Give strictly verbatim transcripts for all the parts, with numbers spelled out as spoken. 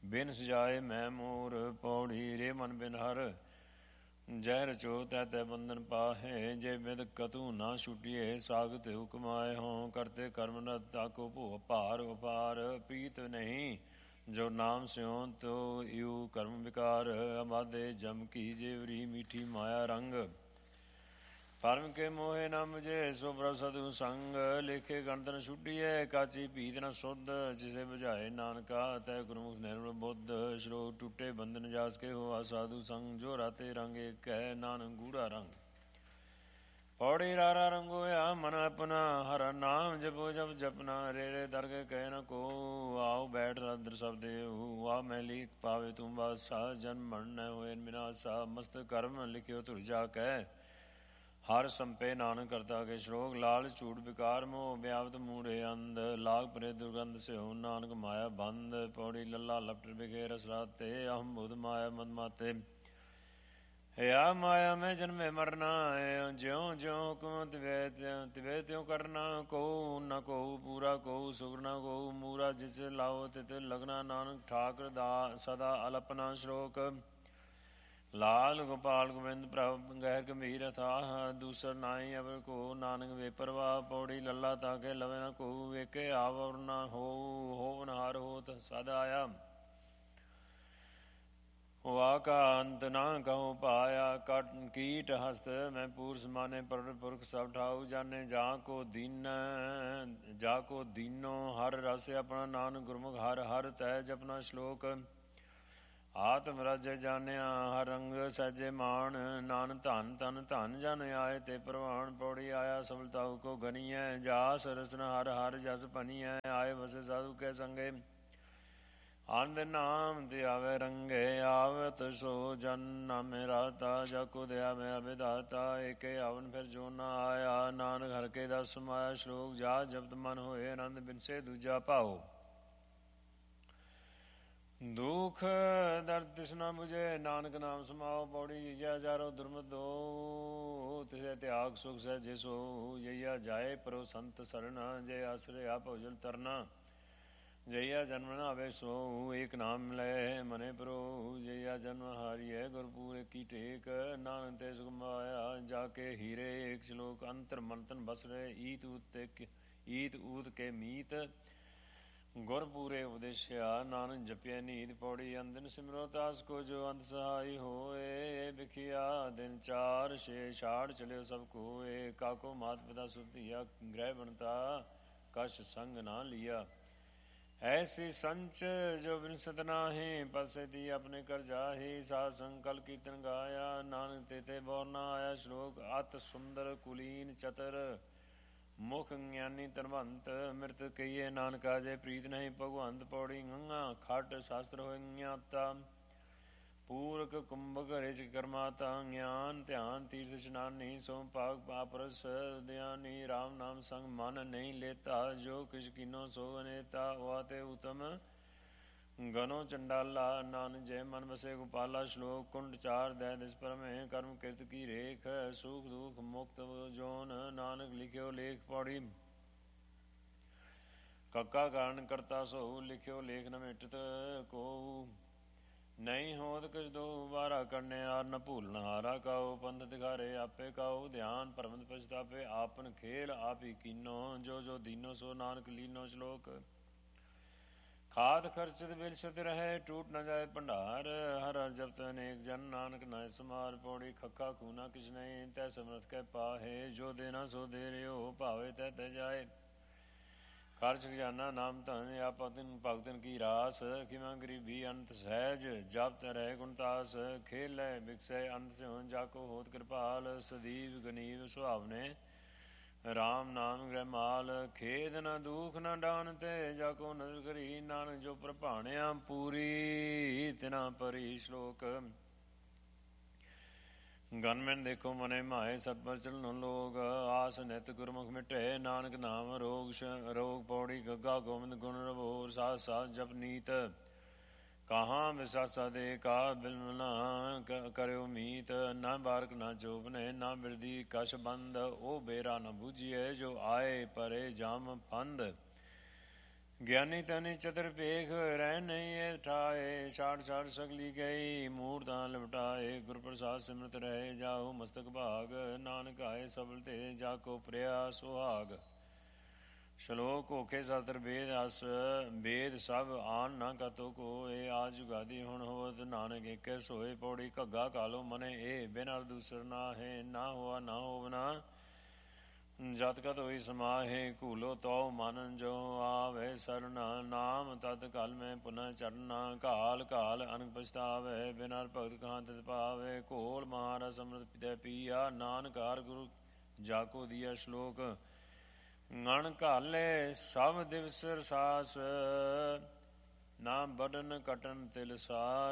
ਬਿਨ ਸਜਾਏ ਮੈਂ ਮੋਰ ਪੌੜੀ ਰੇ ਮਨ ਬਿਨ ਹਰ ਜੈ ਰਚੋ ਤੈ ਤੈ ਬੰਧਨ ਪਾਹੇ ਜੇ ਬਿਦ ਕਤੂ ਨਾ ਛੁਟੀਏ ਸਾਗਤ ਹੁਕਮਾਏ ਹੋਂ ਕਰਤੇ ਕਰਮ ਨ ਤਾਕੋ ਭੋ ਭਾਰ ਉਪਾਰ ਪ੍ਰੀਤ ਨਹੀਂ ਜੋ ਨਾਮ ਸਿਉ ਤੋ ਯੂ ਕਰਮ ਵਿਕਾਰ ਅਮਾਦੇ ਜਮ ਕੀ ਜੇਵਰੀ ਮੀਠੀ ਮਾਇਆ ਰੰਗ ਪਰਮ ਕੇ ਮੋਹੇ ਨ ਮੁਝੇ ਸੋ ਪ੍ਰਭ ਸਤਿਗੁਰ ਸੰਗ ਲੇਖੇ ਗਣਤ ਨ ਛੁਟੀਐ ਕਾਚੀ ਭੀਤ ਨ ਸੁਧ ਜਿਸੇ ਬੁਝਾਏ ਨਾਨਕਾ ਤੈ ਗੁਰਮੁਖ ਨਿਰਮਲ ਬੁੱਧ ਸ਼ਲੋਕ ਟੁੱਟੇ ਬੰਧਨ ਜਾਸ ਕੇ ਹੋਆ ਸਾਧੂ ਸੰਗ ਜੋ ਰਾਤੇ ਰੰਗ ਏਕ ਹੈ ਨਾਨਕ ਗੂੜਾ ਰੰਗ ਪੌੜੀ ਰਾਰਾ ਰੰਗ ਹੋਇਆ ਮਨ ਆਪਣਾ ਹਰ ਨਾਮ ਜਪੋ ਜਪ ਜਪਨਾ ਰੇ ਰੇ ਦਰਗੇ ਕਹਿ ਨ ਕੋ ਆਓ ਬੈਠ ਰਦਰ ਸਭ ਦੇਹੁ ਆ ਮੈਂ ਲੀਕ ਪਾਵੇ ਤੁਮ ਬਾਸਾ ਜਨਮ ਮਰਨ ਨ ਹੋਏ ਵਿਨਾਸਾ ਮਸਤ ਕਰਮ ਲਿਖਿਓ ਧੁਰ ਜਾ ਕਹਿ ਹਰ ਸੰਪੇ ਨਾਨਕ ਕਰਤਾ ਕੇ ਸ਼ਲੋਕ ਲਾਲ ਝੂਠ ਵਿਕਾਰ ਮੋਹ ਵਿਆਵਤ ਮੂੜੇ ਅੰਧ ਲਾਗ ਪਰੇ ਦੁਰਗੰਧ ਸਿਓ ਨਾਨਕ ਮਾਇਆ ਬੰਦ ਪੌੜੀ ਲੱਲਾ ਲਪਟ ਬਿਗੇ ਰਸ ਰਾਤੇ ਅਹਮ ਬੁਧ ਮਾਇਆ ਮਦ ਮਾਤੇ ਆ ਮਾਇਆ ਮੈਂ ਜਨਮੇ ਮਰਨਾ ਜਿਉ ਜਿਉ ਹੁਕਮ ਤਿਵੇ ਤਿਵੇ ਤਿਉ ਕਰਨਾ ਕਹੂ ਨ ਕਹੂ ਪੂਰਾ ਕਹੂ ਸੁਗਣਾ ਕਹੂ ਮੂਰਾ ਜਿਸ ਲਾਓ ਤਿਤ ਲਗਨਾ ਨਾਨਕ ਠਾਕਰ ਦਾ ਸਦਾ ਅਲਪਨਾ ਸ਼ਲੋਕ ਲਾਲ ਗੋਪਾਲ ਗੋਬਿੰਦ ਪ੍ਰਭ ਗਹਿਰ ਗੰਭੀਰ ਅਥਾਹ ਦੂਸਰ ਨਾਈ ਅਵਰ ਕੋ ਨਾਨਕ ਬੇਪਰਵਾਹ ਪੌੜੀ ਲੱਲਾ ਤਾਕੇ ਲਵੇ ਨ ਕਹੂ ਵੇਖੇ ਆਵਰ ਨਾ ਹੋ ਹੋਵਨਹਾਰ ਹੋਤ ਸਦ ਆਇਆ ਹੋਆ ਕਾ ਅੰਤ ਨਾ ਕਹੋ ਪਾਇਆ ਕਟ ਕੀਟ ਹਸਤ ਮੈਂ ਪੂਰ ਸਮਾਨੇ ਪਰ ਪੁਰਖ ਸਭ ਠਾਉ ਜਾਣੇ ਜਾ ਕੋ ਦੀਨ ਜਾ ਕੋ ਦੀਨੋ ਹਰ ਰਸ ਆਪਣਾ ਨਾਨਕ ਗੁਰਮੁਖ ਹਰ ਹਰ ਤੈ ਜਪਨਾ ਸ਼ਲੋਕ ਆਤਮ ਰਾਜੇ ਜਾਣਿਆ ਹਰ ਰੰਗ ਸਹਿਜੇ ਮਾਣ ਨਾਨ ਧਨ ਧਨ ਧਨ ਜਨ ਆਏ ਤੇ ਪ੍ਰਵਾਨ ਪੌੜੀ ਆਇਆ ਸਫਲਤਾਉ ਕੋ ਗਨੀਐ ਜਾਸ ਰਸਨ ਹਰ ਹਰ ਜਸ ਭਨੀਐ ਆਏ ਵਸੇ ਸਾਧੂ ਕੇ ਸੰਗੇ ਆਨੰਦ ਨਾਮ ਤੇ ਆਵੇ ਰੰਗੇ ਆਵਤ ਸੋ ਜਨ ਨਾਮੇ ਰਾਤਾ ਜਾ ਕੋ ਦਿਆ ਮੈਂ ਵਿਦਾਤਾ ਏਕੇ ਆਵਨ ਫਿਰ ਜੋ ਨਾ ਆਇਆ ਨਾਨਕ ਹਰ ਕੇ ਦਸ ਸਮਾਇਆ ਸ਼ਲੋਕ ਜਾ ਜਪਤ ਮਨ ਹੋਏ ਆਨੰਦ ਬਿਨਸੇ ਦੂਜਾ ਭਾਓ ਦੁਖ ਦਰਦ ਤ੍ਰਿਸ਼ਨਾ ਮੁਝੇ ਨਾਨਕ ਨਾਮ ਸਮਾਓ ਪੌੜੀ ਜੀਜਾ ਜਾਰੋ ਦੁਰਮਤ ਦੋ ਤਿਸੇ ਤਿਆਗ ਸੁਖ ਸਹਿ ਜਿਸੋ ਜਈਆ ਜਾਏ ਪਰੋ ਸੰਤ ਸਰਣਾ ਜੇ ਆਸਰੇ ਆਪ ਉਜਲ ਤਰਨਾ ਜਈਆ ਜਨਮ ਨਾ ਆਵੇ ਸੋ ਏਕ ਨਾਮ ਲੈ ਮਨੇ ਪਰੋ ਜਈਆ ਜਨਮ ਹਾਰੀਐ ਗੁਰਪੂਰ ਕੀ ਟੇਕ ਨਾਨਕ ਤੇ ਸੁਖ ਮਾਇਆ ਜਾ ਕੇ ਹੀਰੇ ਏਕ ਸ਼ਲੋਕ ਅੰਤਰ ਮੰਤਨ ਬਸਰੇ ਈਤ ਉਤੇ ਈਤ ਊਤ ਕੇ ਮੀਤ ਗੁਰ ਪੂਰੇ ਉਪਦੇਸ਼ਿਆ ਨਾਨਕ ਜਪਿਆ ਨੀਤ ਪੌੜੀ ਅੰਦਨ ਸਿਮਰੋ ਤਾਸ ਕੋ ਜੋ ਅੰਤ ਸਹਾਈ ਹੋਏ ਵਿਖਿਆ ਦਿਨ ਚਾਰ ਛੇ ਛਾੜ ਚਲਿਓ ਸਭ ਕੋਏ ਕਾਕੋ ਮਾਤ ਪਿਤਾ ਸੁਧੀਆ ਗ੍ਰਹਿ ਬਣਤਾ ਕਛ ਸੰਗ ਨਾ ਲਿਆ ਐਸੀ ਸੰਚ ਜੋ ਵਿਨਸਤ ਨਾਹੀ ਪਸੇ ਦੀ ਆਪਣੇ ਕਰ ਜਾਹੀ ਸਾਧ ਸੰਕਲ ਕੀਰਤਨ ਗਾਇਆ ਨਾਨਕ ਤੇ ਤੇ ਬੋਰ ਨਾ ਆਇਆ ਸ਼ਲੋਕ ਅਤ ਸੁੰਦਰ ਕੁਲੀਨ ਚਤਰ ਮੁਖ ਗਿਆਨੀ ਧਨਵੰਤ ਮਿਰਤ ਕਹੀਏ ਨਾਨਕਾ ਜੇ ਪ੍ਰੀਤ ਨਹੀਂ ਭਗਵੰਤ ਪੌੜੀ ਗੰਗਾ ਖੱਟ ਸ਼ਾਸਤਰ ਹੋਏ ਗਿਆਤਾ ਪੂਰਕ ਕੁੰਭਕ ਰਿਚ ਕਰਮਾਤਾ ਗਿਆਨ ਧਿਆਨ ਤੀਰਥ ਇਸ਼ਨਾਨੀ ਸੋ ਭਾਗ ਪਾਪਰਸ ਦਿਆਨੀ ਰਾਮ ਨਾਮ ਸੰਗ ਮਨ ਨਹੀਂ ਲੇਤਾ ਜੋ ਕਿਛ ਕੀਨੋ ਸੋ ਅਨੇਤਾ ਵਾ ਤੇ ਉਤਮ ਗਨੋ ਚੰਡਾਲਾ ਨਾਨਕ ਜੈ ਮਨ ਵਸੇ ਗੋਪਾਲਾ ਸ਼ਲੋਕ ਕੁੰਡ ਚਾਰ ਦੈ ਦਿਸ ਪਰਮੇ ਕਰਮ ਕਿਰਤ ਕੀ ਰੇਖ ਸੁਖ ਦੁਖ ਮੁਕਤ ਜੋਨ ਨਾਨਕ ਲਿਖਿਓ ਲੇਖ ਪੌੜੀ ਕੱਕਾ ਕਾਰਨ ਕਰਤਾ ਸੋ ਲਿਖਿਓ ਲੇਖ ਨ ਮਿਟਤ ਕੋ ਨਹੀਂ ਹੋਤ ਕਿਛ ਦੋ ਵਾਰਾ ਕਰਨੇ ਆਰ ਨ ਭੂਲਨ ਹਾਰਾ ਕਾਓ ਪੰਥ ਦਿਖਾਰੇ ਆਪੇ ਕਾਓ ਧਿਆਨ ਪਰਮਤ ਪਛਤਾਪੇ ਆਪਨ ਖੇਲ ਆਪ ਹੀ ਕੀਨੋ ਜੋ ਜੋ ਦੀਨੋ ਸੋ ਨਾਨਕ ਲੀਨੋ ਸ਼ਲੋਕ ਖਾਦ ਖਰਚਤ ਬਿਲਸਤ ਰਹੇ ਟੂਟ ਨ ਜਾਏ ਭੰਡਾਰ ਹਰ ਹਰ ਜਪਤ ਅਨੇਕ ਜਨ ਨਾਨਕ ਨਾਇ ਸਮਾਰ ਪੌੜੀ ਖੱਖਾ ਖੂਨਾ ਕਿਛ ਨਹੀਂ ਤੈ ਸਮਰਥ ਕੈ ਪਾਹੇ ਜੋ ਦੇਣਾ ਸੋ ਦੇ ਰਿਓ ਭਾਵੇ ਤੈ ਤੈ ਜਾਏ ਖਰਚ ਖਜ਼ਾਨਾ ਨਾਮ ਧਨ ਆਪਤਨ ਭਗਤਨ ਕੀ ਰਾਸ ਕਿਮਾ ਗਰੀਬੀ ਅੰਤ ਸਹਿਜ ਜਪਤ ਰਹਿ ਗੁਣਤਾਸ ਖੇਲੈ ਬਿਕਸੈ ਅੰਤ ਸਿਉ ਜਾਕੋ ਹੋਤ ਕਿਰਪਾਲ ਸਦੀਵ ਗਨੀਵ ਸੁਹਾਵਨੇ ਰਾਮ ਨਾਮ ਗ੍ਰਹਿ ਮਾਲ ਖੇਦ ਨ ਦੁਖ ਨ ਡਾਨ ਤੇ ਜਾ ਕੋ ਨਜ਼ਰ ਕਰੀ ਨਾਨਕ ਜੋ ਪ੍ਰਭਾਣਿਆ ਪੂਰੀ ਤਿਨਾ ਪਰੀ ਸ਼ਲੋਕ ਗਨਮੈਨ ਦੇਖੋ ਮਨੇ ਮਾਏ ਸਤਪਰ ਚਲਨ ਲੋਕ ਆਸ ਨਿਤ ਗੁਰਮੁਖ ਮਿਟੇ ਨਾਨਕ ਨਾਮ ਰੋਗ ਰੋਗ ਪੌੜੀ ਗੱਗਾ ਗੋਬਿੰਦ ਗੁਣ ਰਵੋਰ ਸਾਧ ਸਾਧ ਜਪ ਨੀਤ ਕਹਾਂ ਵਿਸਾਸਾ ਦੇ ਕਾ ਬਿਲਮਨਾ ਕਰਿਓ ਮੀਤ ਨਾ ਬਾਰਕ ਨਾ ਜੋਬਨੇ ਨਾ ਬਿਰਦੀ ਕਛ ਬੰਦ ਉਹ ਬੇਰਾ ਨ ਬੂਝੀਏ ਜੋ ਆਏ ਪਰੇ ਜਾਮ ਫੰਦ ਗਿਆਨੀ ਤਨੀ ਚਤਰ ਪੇਖ ਰਹਿ ਨਹੀਂ ਠਾਏ ਜਾਏ, ਛਾੜ ਛਾੜ ਸਗਲੀ ਗਈ, ਮੂਰਤਾਂ ਲਿਪਟਾਏ, ਗੁਰ ਪ੍ਰਸਾਦ ਸਿਮਰਤ ਰਹੇ, ਜਾਹੋ ਮਸਤਕ ਭਾਗ, ਨਾਨਕ ਆਏ ਸਬਲ ਤੇ, ਜਾ ਕੋ ਪ੍ਰਿਆ ਸੁਹਾਗ। ਸ਼ਲੋਕ ਹੋਕੇ ਸਤਰ ਵੇਦ ਅਸ, ਵੇਦ ਸਭ ਆਨ ਨਾ ਕਤੋ ਕੋਏ, ਆਜ ਜੁਗਾਦੀ ਹੁਣ ਹੋਵਤ, ਨਾਨਕ ਏਕੈ ਸੋਏ। ਪੌੜੀ ਘੱਗਾ ਕਾਲੋ ਮਨੇ ਏ, ਬਿਨ ਅਰ ਦੂਸਰ ਨਾ ਹੈ, ਨਾ ਹੋਆ ਨਾ ਹੋਵਨਾ, ਜਤ ਕਤ ਹੋਈ ਸਮਾਹੇ। ਘੂਲੋ ਤਉ ਮਨ ਜੋ ਆਵੇ ਸਰਨਾ, ਨਾਮ ਤਤ ਕਲ ਮੈਂ ਪੁਨਹ ਚਰਨਾ, ਘਾਲ ਘਾਲ ਅਨਕ ਪਛਤਾਵੇ, ਬਿਨ ਹਰਿ ਭਗਤ ਕਹਾਂ ਤਿਤ ਪਾਵੇ। ਘੋਲ ਮਹਾਰਸ ਅੰਮ੍ਰਿਤ ਪਿਤੈ ਪੀਆ, ਨਾਨਕ ਹਰਿ ਗੁਰੂ ਜਾਕੋ ਦੀਆ। ਸ਼ਲੋਕ ਗਣ ਘਾਲੇ ਸਭ ਦਿਵਸ ਰਸਾਸ, ਨਾ ਬਡਨ ਕਟਨ ਤਿਲ ਸਾਰ,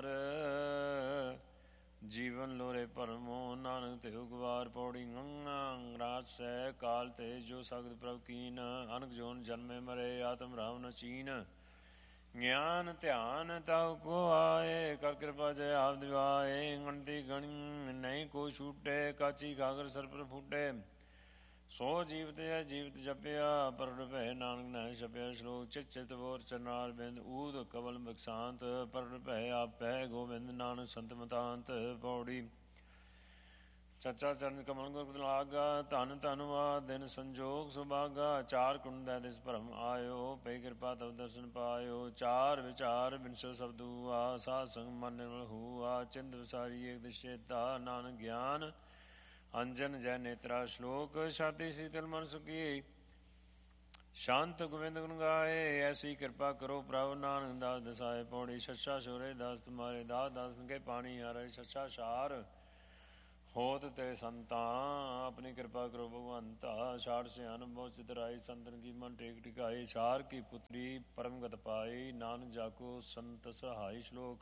ਜੀਵਨ ਲੋਰੇ ਭਰਮੋ, ਨਾਨਕ ਤੇ ਉਗਵਾਰ। ਪੌੜੀ ਗੰਗਾ ਰਾਸੈ ਕਾਲ ਤੇ, ਜੋ ਸਗਤ ਪ੍ਰਭ ਕੀਨ, ਅਨਕ ਜੋਨ ਜਨਮੇ ਮਰੇ, ਆਤਮ ਰਾਮ ਨ ਚੀਨ। ਗਿਆਨ ਧਿਆਨ ਤਾਉ ਕੋ ਆਏ, ਕਰ ਕਿਰਪਾ ਜੈ ਆਪ ਦਿਵਾਏ, ਗਣਤੀ ਗਣੀ ਨਹੀਂ ਕੋ ਛੂਟੇ, ਕਾਚੀ ਗਾਗਰ ਸਰ ਪਰ ਫੂਟੇ। ਸੋ ਜੀਵਤ ਹੈ ਜੀਵਤ ਜਪਿਆ, ਪ੍ਰਗਟ ਭੈ ਨਾਨਕ ਨਹਿ ਛਪਿਆ। ਸ਼ਲੋਕ ਚਿਤ ਚਿਤ ਬੋਰ ਚਰਨਾਰ ਬਿੰਦ, ਊਦ ਕਵਲ ਬਖਸ਼ਾਂਤ, ਪ੍ਰਗਟ ਭੈ ਆਪੈ ਗੋਬਿੰਦ, ਨਾਨਕ ਸੰਤ ਮਤਾਂਤ। ਪੌੜੀ ਚੱਚਾ ਚਰਨ ਕਮਲ ਗੁਰ ਲਾਗਾ, ਧਨ ਧਨ ਵਾ ਦਿਨ ਸੰਜੋਗ ਸੁਭਾਗਾ। ਚਾਰ ਕੁੰਡੈ ਦਿਸ ਭਰਮ ਆਇਓ, ਪਈ ਕਿਰਪਾ ਤਬ ਦਰਸ਼ਨ ਪਾਇਓ। ਚਾਰ ਵਿਚਾਰ ਬਿਨਸੋ ਸਬਦੂ ਆ, ਸਾਧ ਸੰਗ ਮਨ ਨਿਰਮਲ ਹੂਆ। ਚਿੰਤ ਵਿਸਾਰੀ ਏਕ ਦਿਸ ਚੇਤਾ, ਨਾਨਕ ਗਿਆਨ ਅੰਜਨ ਜੈ ਨੇਤਰਾ। ਸ਼ਲੋਕ ਛਾਤੀ ਸੀਤਲ ਮਨ ਸੁਖੀ, ਸ਼ਾਂਤ ਗੋਬਿੰਦ ਗੁਣ ਗਾਏ, ਐਸੀ ਕਿਰਪਾ ਕਰੋ ਪ੍ਰਭ, ਨਾਨਕ ਦਾਸ ਦਸਾਏ। ਪੌੜੀ ਛੱਛਾ ਛੋਰੇ ਦਾਸ ਤੁਮਾਰੇ, ਦਾਸ ਦਾਸ ਕੇ ਪਾਣੀ ਹਾਰੇ। ਛੱਛਾ ਛਾਰ ਹੋਤ ਤੇਰੇ ਸੰਤਾਂ, ਆਪਣੀ ਕਿਰਪਾ ਕਰੋ ਭਗਵੰਤਾ। ਛਾੜ ਸਿਆਨ ਬਹੁ ਚਿਤਰਾਈ, ਸੰਤਨ ਕੀ ਮਨ ਟੇਕ ਟਿਕਾਈ। ਛਾਰ ਕੀ ਪੁੱਤਰੀ ਪਰਮ ਗਤ ਪਾਈ, ਨਾਨਕ ਜਾਕੋ ਸੰਤ ਸਹਾਈ। ਸ਼ਲੋਕ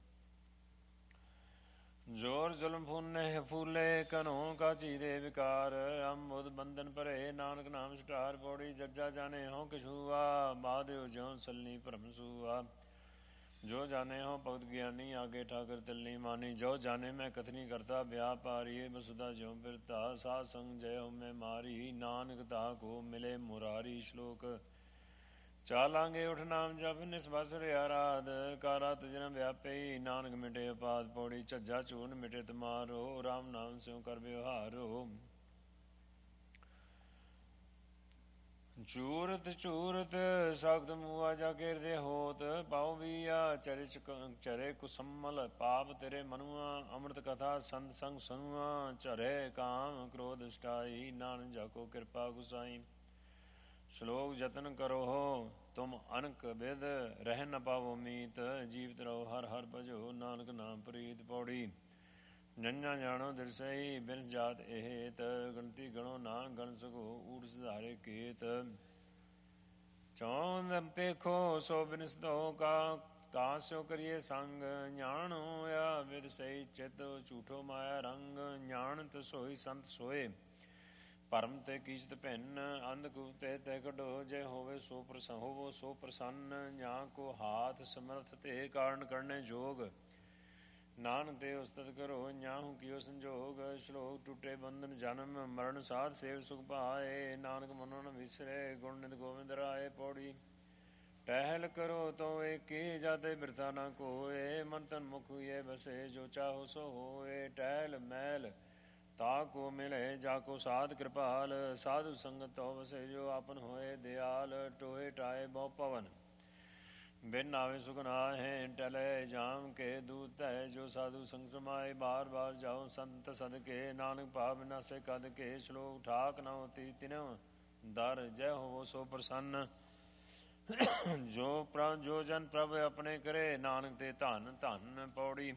ਜੋਰ ਜ਼ੁਲਮ ਫੂਨੇ ਫੂਲੇ, ਕਨੋ ਕਾਚੀ ਦੇ ਵਿਕਾਰ, ਅੰਬੁਦ ਬੰਧਨ ਭਰੇ, ਨਾਨਕ ਨਾਮ ਛੁਟਾਰ। ਪੌੜੀ ਜੱਜਾ ਜਾਣੇ ਹੋ ਕਿਛੂਆ, ਬਾਧਿਓ ਜਿਉ ਸਲਨੀ ਭਰਮ ਸੂਆ। ਜੋ ਜਾਣੇ ਹੋ ਭਗਤ ਗਿਆਨੀ, ਆਗੇ ਠਾਕਰ ਤਿਲਨੀ ਮਾਨੀ। ਜੋ ਜਾਣੇ ਮੈਂ ਕਥਨੀ ਕਰਤਾ, ਵਿਆਹ ਪਾਰੀ, ਬਸੁਦਾ ਜਿਉ ਫਿਰਤਾ। ਸਾਧ ਸੰਗ ਜੈ ਹੋ ਮੈਂ ਮਾਰੀ, ਨਾਨਕ ਤਾ ਕੋ ਮਿਲੇ ਮੁਰਾਰੀ। ਸ਼ਲੋਕ ਚਾਲਾਂਗੇ ਉਠ ਨਾਮ ਜਪ, ਨਿਸਬਸ ਰਿਆ ਰਾਧ, ਕਾਰਾ ਤੁਜਨ ਵਿਆਪਈ, ਨਾਨਕ ਮਿਟੇ ਉਪਾਦ। ਪੌੜੀ ਝੱਜਾ ਚੂਰਨ ਮਿਟੇ ਤੁਮਾਰੋ, ਰਾਮ ਨਾਮ ਸਿਉ ਕਰ ਵਿਵਹਾਰੋ। ਚੂਰਤ ਚੂਰਤ ਸਖਤ ਮੂਆ, ਜਾ ਕੇ ਹਿਰਦੇ ਹੋਤ, ਪਾਉ ਵੀਆ ਚਰੇ ਚਰੇ ਕੁਸੰਮਲ। ਪਾਪ ਤੇਰੇ ਮਨੁਆ, ਅੰਮ੍ਰਿਤ ਕਥਾ ਸੰਤ ਸੰਗ ਸੁਨੁਆ। ਝਰੇ ਕਾਮ ਕ੍ਰੋਧ ਸਟਾਈ, ਨਾਨਕ ਜਾਕੋ ਕਿਰਪਾ ਗੁਸਾਈ। ਸ਼ਲੋਕ ਜਤਨ ਕਰੋ ਤੁਮ ਅਨਕ ਬਿਦ, ਰਹਿ ਨ ਪਾਵੋ ਮੀਤ, ਜੀਵਤ ਰਹੋ ਹਰ ਹਰ ਭਜੋ, ਨਾਨਕ ਨਾਮ ਪ੍ਰੀਤ। ਪੌੜੀ ਜੰਝਾਂ ਜਾਣੋ ਦਿਰਸਈ, ਬਿਨਸ ਜਾਤ ਇਹੇਤ, ਗਣਤੀ ਗਣੋ ਨਾ ਗਣ ਸਕੋ, ਊੜ ਸੁਧਾਰੇ ਕੇਤ। ਚੌਂਦ ਪੇਖੋ ਸੋ ਬਿਨਸ ਦੋ ਕਾ, ਕਾਸਿਓ ਕਰੀਏ ਸੰਗ, ਜਾਣ ਹੋਇਆ ਵਿਦ ਸਹੀ ਚਿਤ, ਝੂਠੋ ਮਾਇਆ ਰੰਗ। ਜਾਣਤ ਸੋਈ ਸੰਤ ਸੋਏ, ਭਰਮ ਤੇ ਕੀਚਤ ਭਿੰਨ, ਅੰਧਕੂਪ ਤੇ ਤੈ ਕੱਢੋ, ਜੇ ਹੋਵੇ ਸੋ ਪ੍ਰਸੰਨ ਹੋਵੋ ਸੋ ਪ੍ਰਸੰਨ। ਜਾਂ ਕੋ ਹਾਥ ਸਮਰਥ ਤੇ, ਕਾਰਨ ਕਰਨੇ ਜੋਗ, ਨਾਨਕ ਤੇ ਉਸਤਤ ਕਰੋ, ਜਾਹੂ ਕੀਓ ਸੰਜੋਗ। ਸ਼ਲੋਕ ਟੁੱਟੇ ਬੰਧਨ ਜਨਮ ਮਰਨ, ਸਾਧ ਸੇਵ ਸੁਖ ਪਾਏ, ਨਾਨਕ ਮਨੋ ਨ ਵਿਸਰੇ, ਗੁਣ ਨਿਤ ਗੋਬਿੰਦ ਰਾਏ। ਪੌੜੀ ਟਹਿਲ ਕਰੋ ਤੋ ਏਕੀ, ਜਾਤੇ ਬਿਰਥਾ ਨਾ ਕੋਏ, ਮਨ ਤਨ ਮੁਖ ਹੋਈਏ ਬਸੇ, ਜੋ ਚਾਹੋ ਸੋ ਹੋਏ। ਟਹਿਲ ਮੈਲ ਤਾ ਕੋ ਮਿਲੇ, ਜਾਕੋ ਸਾਧ ਕਿਰਪਾਲ, ਸਾਧੂ ਸੰਗਤ ਤੋ ਵਸੇ, ਜੋ ਆਪਨ ਹੋਏ ਦਿਆਲ। ਟੋਏ ਟਾਏ ਬਹੁ ਪਵਨ, ਬਿਨ ਆਵੇ ਸੁਖ ਨਾਹੈ, ਟਲੇ ਜਾਮ ਕੇ ਦੂਤ ਹੈ, ਜੋ ਸਾਧੂ ਸੰਗ ਸਮਾਏ। ਬਾਰ ਬਾਰ ਜਾਓ ਸੰਤ ਸਦਕੇ, ਨਾਨਕ ਭਾਵ ਵਿਨਾਸੇ ਕਦ ਕੇ। ਸ਼ਲੋਕ ਠਾਕ ਨ ਹੋਤੀ ਤਿਨੁ ਦਰ, ਜੈ ਹੋਵੋ ਸੋ ਪ੍ਰਸੰਨ। ਜੋ ਪ੍ਰਭ ਜੋ ਜਨ ਪ੍ਰਭ ਆਪਣੇ ਕਰੇ, ਨਾਨਕ ਤੇ ਧਨ ਧਨ। ਪੌੜੀ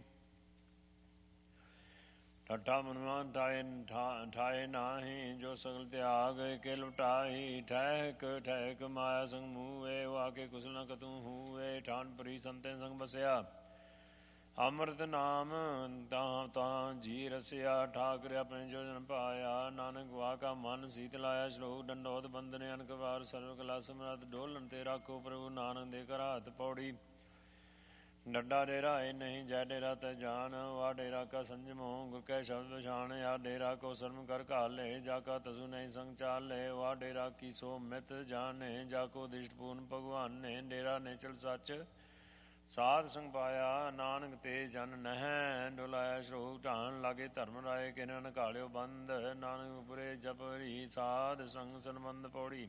ਠੱਠਾ ਮਨਵਾਨ ਠਾਏ ਠਾਏ ਨਾਹੀ, ਜੋ ਸਗਲ ਤਿਆਗ ਕੇ ਲੁਟਾਈ। ਠਹਿਕ ਠਹਿਕ ਮਾਇਆ ਸੰਗ ਮੂਏ, ਵਾਕੇ ਕੁਸਲ ਨ ਕਤੂ ਹੂਏ। ਠਾਨ ਪਰੀ ਸੰਤੇ ਸੰਗ ਬਸਿਆ, ਅੰਮ੍ਰਿਤ ਨਾਮ ਤਾਂ ਤਾਂ ਜੀ ਰਸਿਆ। ਠਾਕਰ ਆਪਣੇ ਜੋ ਜਨ ਪਾਇਆ, ਨਾਨਕ ਵਾਕਾ ਮਨ ਸੀਤ ਲਾਇਆ। ਸ਼ਲੋਕ ਡੰਡੋਤ ਬੰਦਨ ਅਨਕ ਵਾਰ, ਸਰਵ ਕਲਾ ਸਮਰੱਥ, ਡੋਲਨ ਤੇ ਰਾਖੋ ਪ੍ਰਭੂ, ਨਾਨਕ ਦੇ ਕਰ ਹੱਥ। ਪੌੜੀ ਡੱਡਾ ਡੇਰਾ ਏ ਨਹੀਂ, ਜੈ ਡੇਰਾ ਤੈ ਜਾਨ, ਵਾ ਡੇਰਾ ਕਾ ਸੰਜਮੋ, ਗੁਰ ਕੈ ਸ਼ਬਦ ਪਛਾਣ। ਆ ਡੇਰਾ ਕੋ ਸਰਮ ਕਰ ਘਾਲੇ, ਜਾ ਕਾ ਤਸੂ ਨਹੀਂ ਸੰਗ ਚਾਲੇ। ਵਾ ਡੇਰਾ ਕੀ ਸੋ ਮਿਤ ਜਾਣੇ, ਜਾ ਕੋ ਦਿਸ਼ਟ ਪੂਰਨ ਭਗਵਾਨ ਨੇ। ਡੇਰਾ ਨੇ ਚਲ ਸੱਚ ਸਾਧ ਸੰਗ ਪਾਇਆ ਨਾਨਕ ਤੇ ਜਨ ਨਹਿ, ਡੁਲਾਇਆ ਸ਼ਲੋਕ ਢਾਣ ਲਾਗੇ ਧਰਮ ਰਾਏ, ਕਿਨ ਨਿਕਾਲਿਓ ਬੰਦ, ਨਾਨਕ ਪੁਰੇ ਜਪਰੀ ਸਾਧ ਸੰਗ ਸੰਬੰਧ ਪੌੜੀ।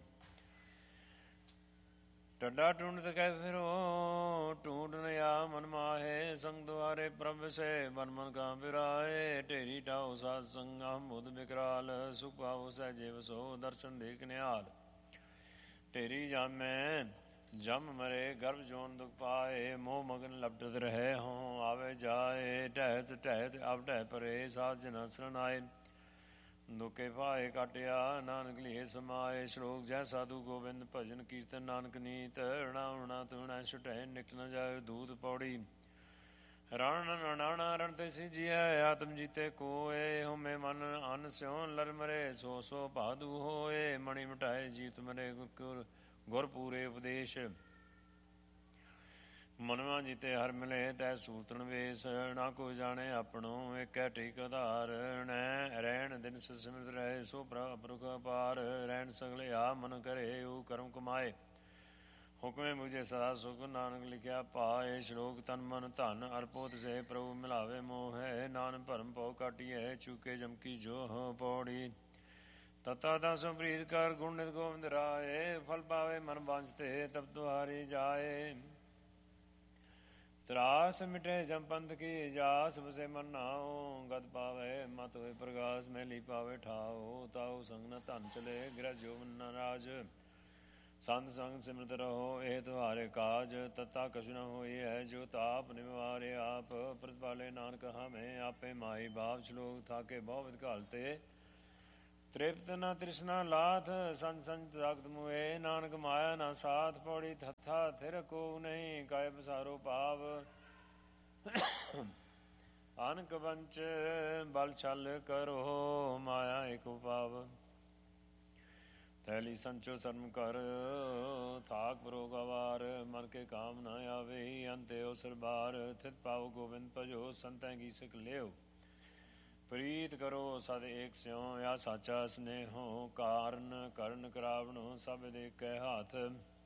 ਟੱਡਾ ਟੂੰਡਤ ਕਹਿ ਫਿਰੋ ਟੂੰਡ ਨਿਆ ਮਨ ਮਾਹੇ, ਸੰਗ ਦੁਆਰੇ ਪ੍ਰਭ ਸੇ ਮਨ ਮਨ ਕਾ ਫਿਰਾਏ, ਢੇਰੀ ਟਾਉ ਸਾਧ ਸੰਗਾ ਮੁਦ ਬਿਕਰਾਲ, ਸੁਖ ਪਾਵੋ ਸਹਿਜੇ ਵਸੋ ਦਰਸ਼ਨ ਦੇਖ ਨਿਹਾਲ। ਢੇਰੀ ਜਾਮੈ ਜਮ ਮਰੇ ਗਰਭ ਜੋਨ ਦੁਖ ਪਾਏ, ਮੋਹ ਮਗਨ ਲਪਟਤ ਰਹੇ ਹੋਂ ਆਵੇ ਜਾਏ, ਢਹਿਤ ਢਹਿਤ ਅਬ ਢਹਿ ਪਰੇ ਸਾਧ ਜਨ ਸਰਣ ਆਏ, ਦੁਖੇ ਪਾਏ ਕਾਟਿਆ ਨਾਨਕ ਲਿਏ ਸਮਾਏ। ਸ਼ਲੋਕ ਜੈ ਸਾਧੂ ਗੋਬਿੰਦ ਭਜਨ ਕੀਰਤਨ ਨਾਨਕ ਨੀਤ, ਰਣਾ ਉਣਾ ਤੁਣਾ ਛੁਟੈ ਨਿਕਲ ਨ ਜਾਏ ਦੂਤ ਪੌੜੀ। ਰਣ ਰਣਾਣਾ ਰਣ ਤੇ ਸਿਜੀਐ ਆਤਮ ਜੀਤੇ ਕੋਏ, ਹੋਮੇ ਮਨ ਅਨ ਸਿਉ ਲਰ ਮਰੇ ਸੋ ਸੋ ਭਾਦੂ ਹੋਏ, ਮਣੀ ਮਿਟਾਏ ਜੀਤ ਮਰੇ ਗੁਰ ਗੁਰ ਪੂਰੇ ਉਪਦੇਸ਼। ਮਨਵਾ ਜੀਤੇ ਹਰ ਮਿਲੇ ਤੈ ਸੂਤਨ ਵੇਸ, ਨਾ ਕੋ ਜਾਣੇ ਆਪਣੋ ਏਕੈ ਟੇਕ ਆਧਾਰ, ਨੈ ਰਹਿਣ ਦਿਨ ਸਿਮਰਤ ਰਹੇ ਸੋ ਪ੍ਰਭੁ ਅਪਾਰ, ਰਹਿਣ ਸਗਲੇ ਆ ਮਨ ਕਰੇ ਉਹ ਕਰਮ ਕਮਾਏ, ਹੁਕਮੇ ਮੁਝੇ ਸਦਾ ਸੁਖ ਨਾਨਕ ਲਿਖਿਆ ਪਾਏ। ਸ਼ਲੋਕ ਤਨ ਮਨ ਧਨ ਅਰਪੋਤ ਸੇ ਪ੍ਰਭੂ ਮਿਲਾਵੇ ਮੋਹੈ, ਨਾਨਕ ਭਰਮ ਪਉ ਕਾਟੀਐ ਚੁਕੇ ਜਮਕੀ ਜੋ ਪੌੜੀ। ਤਤਾ ਦਾਸੋ ਪ੍ਰੀਤ ਕਰ ਗੁਣ ਨਿਤ ਗੋਬਿੰਦ ਰਾਏ, ਫਲ ਪਾਵੇ ਮਨ ਬਾਂਝਤੇ ਤਬ ਤੁਹਾਰੀ ਜਾਏ। ਤਰਾਸ ਮਿਟੇ ਜਮ ਪੰਥ ਕੀ ਜਾਸ, ਬਸੇ ਮਨ ਨਾਉ ਗਤ ਪਾਵੇ ਮਤ ਹੋਏ ਪ੍ਰਗਾਸ, ਮੈਲੀ ਪਾਵੇ ਠਾਓ ਤਾਉ ਸੰਗ ਨ ਧਨ ਚਲੇ, ਗ੍ਰਹਿ ਜੋ ਨ ਰਾਜ। ਸੰਤ ਸੰਗ ਸਿਮਰਤ ਰਹੋ ਇਹ ਤੁਹਾਰੇ ਕਾਜ, ਤਤਾ ਕਛੁ ਨ ਹੋਈ ਹੈ ਜੋ ਤਾਪ ਨਿਵਾਰੇ ਆਪ, ਪ੍ਰਤਪਾਲੇ ਨਾਨਕ ਹਮੇ ਆਪੇ ਮਾਈ ਬਾਪ। ਸ਼ਲੋਕ ਥਾਕੇ ਬਹੁ ਵਿਦ ਘਾਲਤੇ ਤ੍ਰਿਪਤ ਨ ਤ੍ਰਿਸ਼ਨਾ ਲਾਥ, ਸੰਤ ਸੰਤ ਤਾਕਤ ਮੁਏ, ਨਾਨਕ ਮਾਇਆ ਨਾ ਸਾਥ ਪੌੜੀ। ਥੱਥਾ ਥਿਰ ਕੋ ਨਹੀਂ ਕਾਇ ਬਸਾਰੋ ਭਾਵ, ਅਨਕ ਬੰਚ ਬਲ ਛਲ ਕਰੋ ਮਾਇਆ ਇਕ ਉਪਾਵ। ਥੈਲੀ ਸੰਚੋ ਸਰਮ ਕਰ ਥਾਕ ਪਰੋ ਗਵਾਰ, ਮਨ ਕੇ ਕਾਮ ਨਾ ਆਵੇ ਅੰਤੇ ਓ ਸਰਬਾਰ। ਥਿਤ ਪਾਓ ਗੋਬਿੰਦ ਭਜੋ ਸੰਤੈ ਕੀ ਸਿਖ ਲਿਓ, ਪ੍ਰੀਤ ਕਰੋ ਸਦ ਏਕ ਸਿਉ ਆ ਸਾਚਾ ਸਨੇਹੋ। ਕਾਰਨ ਕਰਨ ਕਰਾਵਣੋ ਸਭ ਦੇ ਕੈ ਹਾਥ,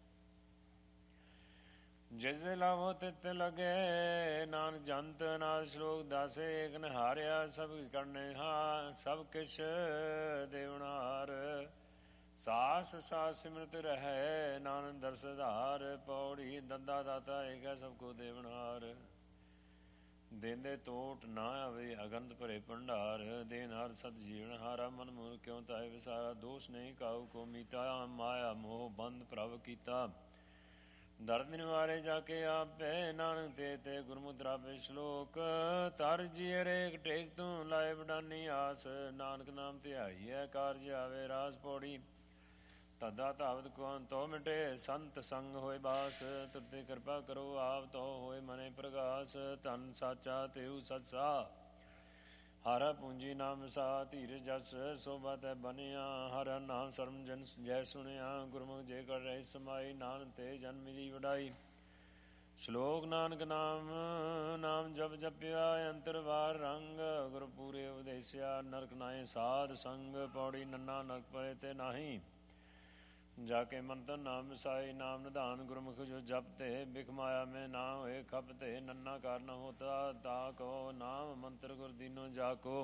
ਜਿਸ ਦੇ ਲਾਵੋ ਤਿਤ ਲਗੇ ਨਾਨਕ ਜੰਤ ਨਾਲ। ਸ਼ਲੋਕ ਦਸ ਏਕ ਨਿਹਾਰਿਆ ਸਭ ਕਰਨੇ ਹਾਂ, ਸਭ ਕਿਛ ਦੇਵਨਾਰ। ਸਾਸ ਸਾਸ ਸਿਮਰਤ ਰਹੈ ਨਾਨਕ ਦਰਸ ਧਾਰ, ਪੌੜੀ ਦੰਦਾ ਦਾਤਾ ਏਕੈ ਸਭ ਕੋ ਦੇਵਨਾਰ। ਦੇਂਦੇ ਤੋਟ ਨਾ ਆਵੇ ਅਗੰਤ ਭਰੇ ਭੰਡਾਰ, ਦੇਨ ਹਰ ਸਤ ਜੀਵਨ ਹਾਰਾ ਮਨ ਮੂਰ ਕਿਉਂ ਤਾਏ ਵਿਸਾਰਾ। ਦੋਸ਼ ਨਹੀਂ ਕਾਉ ਕੋ ਮੀਤਾ, ਮਾਇਆ ਮੋਹ ਬੰਦ ਪ੍ਰਭ ਕੀਤਾ। ਦਰਦ ਨਿਵਾਰੇ ਜਾ ਕੇ ਆਪੇ ਨਾਨਕ ਤੇ ਤੇ ਗੁਰਮੁਖ ਰਾਬੇ। ਸ਼ਲੋਕ ਤਰ ਜੀ ਹਰੇਕ ਟੇਕ ਤੂੰ ਲਾਏ ਵਡਾਨੀ ਆਸ, ਨਾਨਕ ਨਾਮ ਧਿਆਈ ਹੈ ਕਾਰਜ ਆਵੇ ਰਾਸ। ਪੌੜੀ ਤਦਾ ਧਾਵਤ ਕੌਣ ਤੋ ਮਿਟੇ ਸੰਤ ਸੰਗ ਹੋਏ ਬਾਸ, ਤੁਰਤੇ ਕਿਰਪਾ ਕਰੋ ਆਪ ਤੋ ਹੋਏ ਮਨੇ ਪ੍ਰਗਾਸ। ਧਨ ਸਾਚਾ ਤੇਉ ਸੱਚਾ ਹਰ ਪੂੰਜੀ ਨਾਮ ਸਾ, ਧੀਰ ਜਸ ਸੋਭਾ ਤੈ ਬਨਿਆ। ਹਰ ਨਾਮ ਸਰਮ ਜਨ ਜੈ ਸੁਣਿਆ, ਗੁਰਮੁਖ ਜੇ ਕਰ ਰਹੇ ਸਮਾਈ। ਨਾਨਕ ਤੇ ਜਨਮ ਦੀ ਵਡਾਈ। ਸ਼ਲੋਕ ਨਾਨਕ ਨਾਮ ਨਾਮ ਜਪ ਜਪਿਆ ਅੰਤਰ ਵਾਰ ਰੰਗ, ਗੁਰ ਪੂਰੇ ਉਪਦੇਸਿਆ ਨਰਕ ਨਾਏ ਸਾਧ ਸੰਗ। ਪੌੜੀ ਨੰਨਾ ਨਰਕ ਪਰੇ ਤੇ ਨਾਹੀ, ਜਾ ਕੇ ਮੰਤਰ ਨਾਮ ਮਿਸਾਈ। ਨਾਮ ਨਿਧਾਨ ਗੁਰਮੁਖ ਜੋ ਜਪਤੇ, ਬਿਖ ਮਾਇਆ ਮੈਂ ਨਾ ਹੋਏ ਖਪਤੇ। ਨੰਨਾ ਕਾਰਨ ਹੋਤਾ ਤਾ ਕੋ, ਨਾਮ ਮੰਤਰ ਗੁਰ ਦੀਨੋ ਜਾ ਕੋ।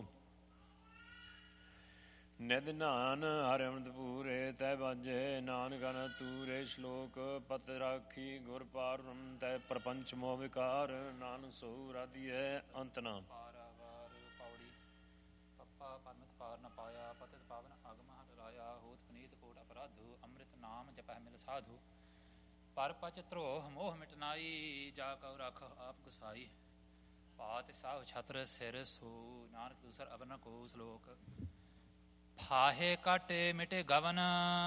ਨਿਧ ਨਾਨ ਹਰਿ ਅੰਮ੍ਰਿਤ ਪੂਰੇ, ਤੈ ਬਾਜੇ ਨਾਨਕ ਨ ਤੂਰੇ। ਸ਼ਲੋਕ ਪਤ ਰਾਖੀ ਗੁਰ ਪਾਰ ਬ੍ਰਹਮ, ਤੈ ਪ੍ਰਪੰਚ ਮੋਹ ਵਿਕਾਰ। ਨਾਨਕ ਸੋ ਰਾਧੀਐ ਅੰਤ ਨਾ ਪਾਰਾਵਾਰ। ਪੌੜੀ ਪੱਪਾ ਪਰਮਿਤ ਪਾਰ ਨ ਪਾਇਆ, ਪਤਿਤ ਪਾਵਨ ਅਗਮ ਹਰਾਇਆ। ਹੋਤ ਪਨੀਤ ਕੋਟ ਅਪਰਾਧੂ, ਅੰਮ੍ਰਿਤ ਨਾਮ ਜਪਹਿ ਮਿਲ ਸਾਧੂ। ਪਰ ਪਚ ਧਰੋਹ ਮੋਹ ਮਿਟਨਾਈ, ਜਾ ਕਉ ਰਖ ਆਪ ਗੁਸਾਈ। ਪਾਤ ਸਾਹੁ ਛਤਰ ਸਿਰ ਸੋ, ਨਾਨਕ ਦੂਸਰ ਅਵਰ ਨ ਕੋ। ਸ਼ਲੋਕ ਫਾਹੇ ਕਾਟੇ ਮਿਟੇ ਗਵਨ,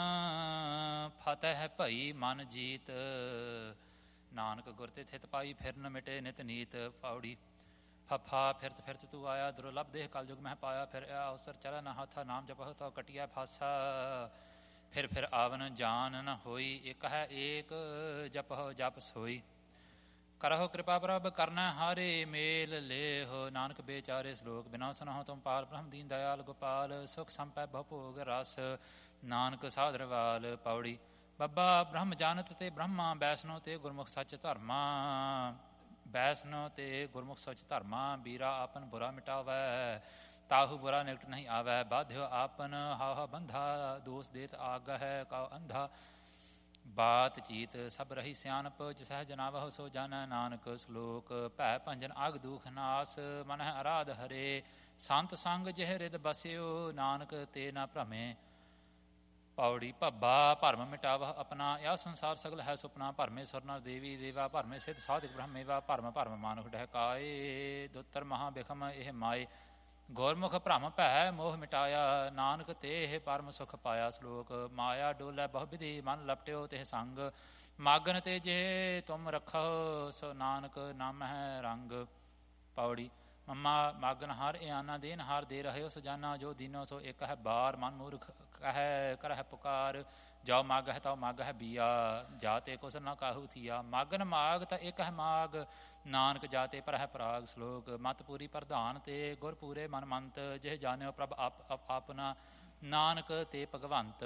ਫਤਹਿ ਭਈ ਮਨ ਜੀਤ। ਨਾਨਕ ਗੁਰ ਤੇ ਥਿਤ ਪਾਈ, ਫਿਰ ਨ ਮਿਟੇ ਨਿਤ ਨੀਤ। ਪੌੜੀ ਫਫਾ ਫਿਰਤ ਫਿਰਤ ਤੂੰ ਆਇਆ, ਦੁਰਲਭ ਦੇਹ ਕਲ ਯੁਗ ਮਹਿ ਪਾਇਆ। ਫਿਰ ਅਵਸਰ ਚਰਨ ਹੱਥ, ਨਾਮ ਜਪਹੁ ਤਉ ਕਟਿਆ ਫਾਸਾ। ਫਿਰ ਫਿਰ ਆਵਨ ਜਾਨ ਨ ਹੋਈ, ਇਕ ਹੈ ਏਕ ਜਪਹੁ ਜਪ ਸੋਈ। ਕਰਹੁ ਕਿਰਪਾ ਪ੍ਰਭ ਕਰਨਾ ਹਾਰੇ, ਮੇਲ ਲੇਹੁ ਨਾਨਕ ਬੇਚਾਰੇ। ਸ਼ਲੋਕ ਬਿਨਾ ਸੁਨਹੁ ਤੁਮ ਪਾਲ ਬ੍ਰਹਮ ਦੀਨ ਦਇਆਲ ਗੋਪਾਲ। ਸੁਖ ਸੰਪੈ ਬਹੁ ਭੋਗ ਰਸ, ਨਾਨਕ ਸਾਧਰਵਾਲ। ਪੌੜੀ ਬੱਬਾ ਬ੍ਰਹਮ ਜਾਨਤ ਤੇ ਬ੍ਰਹਮਾ, ਬੈਸਨੋ ਤੇ ਗੁਰਮੁਖ ਸੱਚ ਧਰਮਾ। ਬੈਸਨੋ ਤੇ ਗੁਰਮੁਖ ਸੋਚ ਧਰਮਾ ਬੀਰਾ ਆਪਨ ਬੁਰਾ ਮਿਟਾਵੈ ਤਾਹੂ ਬੁਰਾ ਨਿਕਟ ਨਹੀਂ ਆਵੈ ਬਾਧਿਓ ਆਪਨ ਹਾਹਾ ਬੰਧਾ ਦੋਸ ਦੇਤ ਆਗਹਿ ਕਉ ਅੰਧਾ ਬਾਤ ਚੀਤ ਸਭ ਰਹੀ ਸਿਆਣਪ ਜਿਸਹਿ ਜਨਾਵਹੁ ਸੋ ਜਨ ਨਾਨਕ ਸ਼ਲੋਕ ਭੈ ਭੰਜਨ ਅਗ ਦੁਖ ਨਾਸ ਮਨਹਿ ਅਰਾਧ ਹਰੇ ਸੰਤ ਸੰਗ ਜਿਹ ਰਿਦ ਬਸਿਓ ਨਾਨਕ ਤੇ ਨਾ ਭ੍ਰਮੇ ਪੌੜੀ ਭੱਬਾ ਭਰਮ ਮਿਟਾਵਹ ਆਪਣਾ ਯਾ ਸੰਸਾਰ ਸਗਲ ਹੈ ਸੁਪਨਾ ਭਰਮੇ ਸੁਰਨਰ ਦੇਵੀ ਦੇਵਾ ਭਰਮੇ ਸਿਧ ਸਾਧਿਕ ਬ੍ਰਹਮੇਵਾ ਭਰਮ ਭਰਮ ਮਾਨੁਖ ਡਹਿਕਾਏ ਦੁੱਤਰ ਮਹਾ ਬਿਖਮ ਇਹ ਮਾਏ ਗੁਰਮੁਖ ਭ੍ਰਮ ਭੈ ਮੋਹ ਮਿਟਾਇਆ ਨਾਨਕ ਤੇ ਇਹ ਪਰਮ ਸੁਖ ਪਾਇਆ ਸ਼ਲੋਕ ਮਾਇਆ ਡੋਲੇ ਬਹੁ ਵਿਧੀ ਮਨ ਲਪਟਿਓ ਤੇ ਸੰਗ ਮਾਗਨ ਤੇ ਜੇ ਤੁਮ ਰੱਖੋ ਸੋ ਨਾਨਕ ਨਾਮ ਹੈ ਰੰਗ ਪੌੜੀ ਮੰਮਾ ਮਾਗਨ ਹਰ ਇਆਨਾ ਦੇਨ ਹਾਰ ਦੇ ਰਹਿਓ ਸਜਾਨਾ ਜੋ ਦੀਨੋ ਸੋ ਇੱਕ ਹੈ ਬਾਰ ਮਨ ਮੂਰਖ ਕਹਿ ਕਰਹਿ ਪੁਕਾਰ ਜਾਉ ਮਾਗ ਹੈ ਤਾਉ ਮਾਗ ਹੈ ਬੀਆ ਜਾਤੇ ਕੁਸ ਨਾ ਕਾਹੂ ਥੀਆ ਮਾਗਨ ਮਾਗ ਤਾਂ ਇੱਕ ਹੈ ਮਾਗ ਨਾਨਕ ਜਾਤੇ ਪਰ ਹੈ ਪਰਾਗ ਸ਼ਲੋਕ ਮਤ ਪੂਰੀ ਪ੍ਰਧਾਨ ਤੇ ਗੁਰ ਪੂਰੇ ਮਨ ਮੰਤ ਜਿਹ ਜਾਣਿਓ ਪ੍ਰਭ ਆਪ ਆਪਨਾ ਨਾਨਕ ਤੇ ਭਗਵੰਤ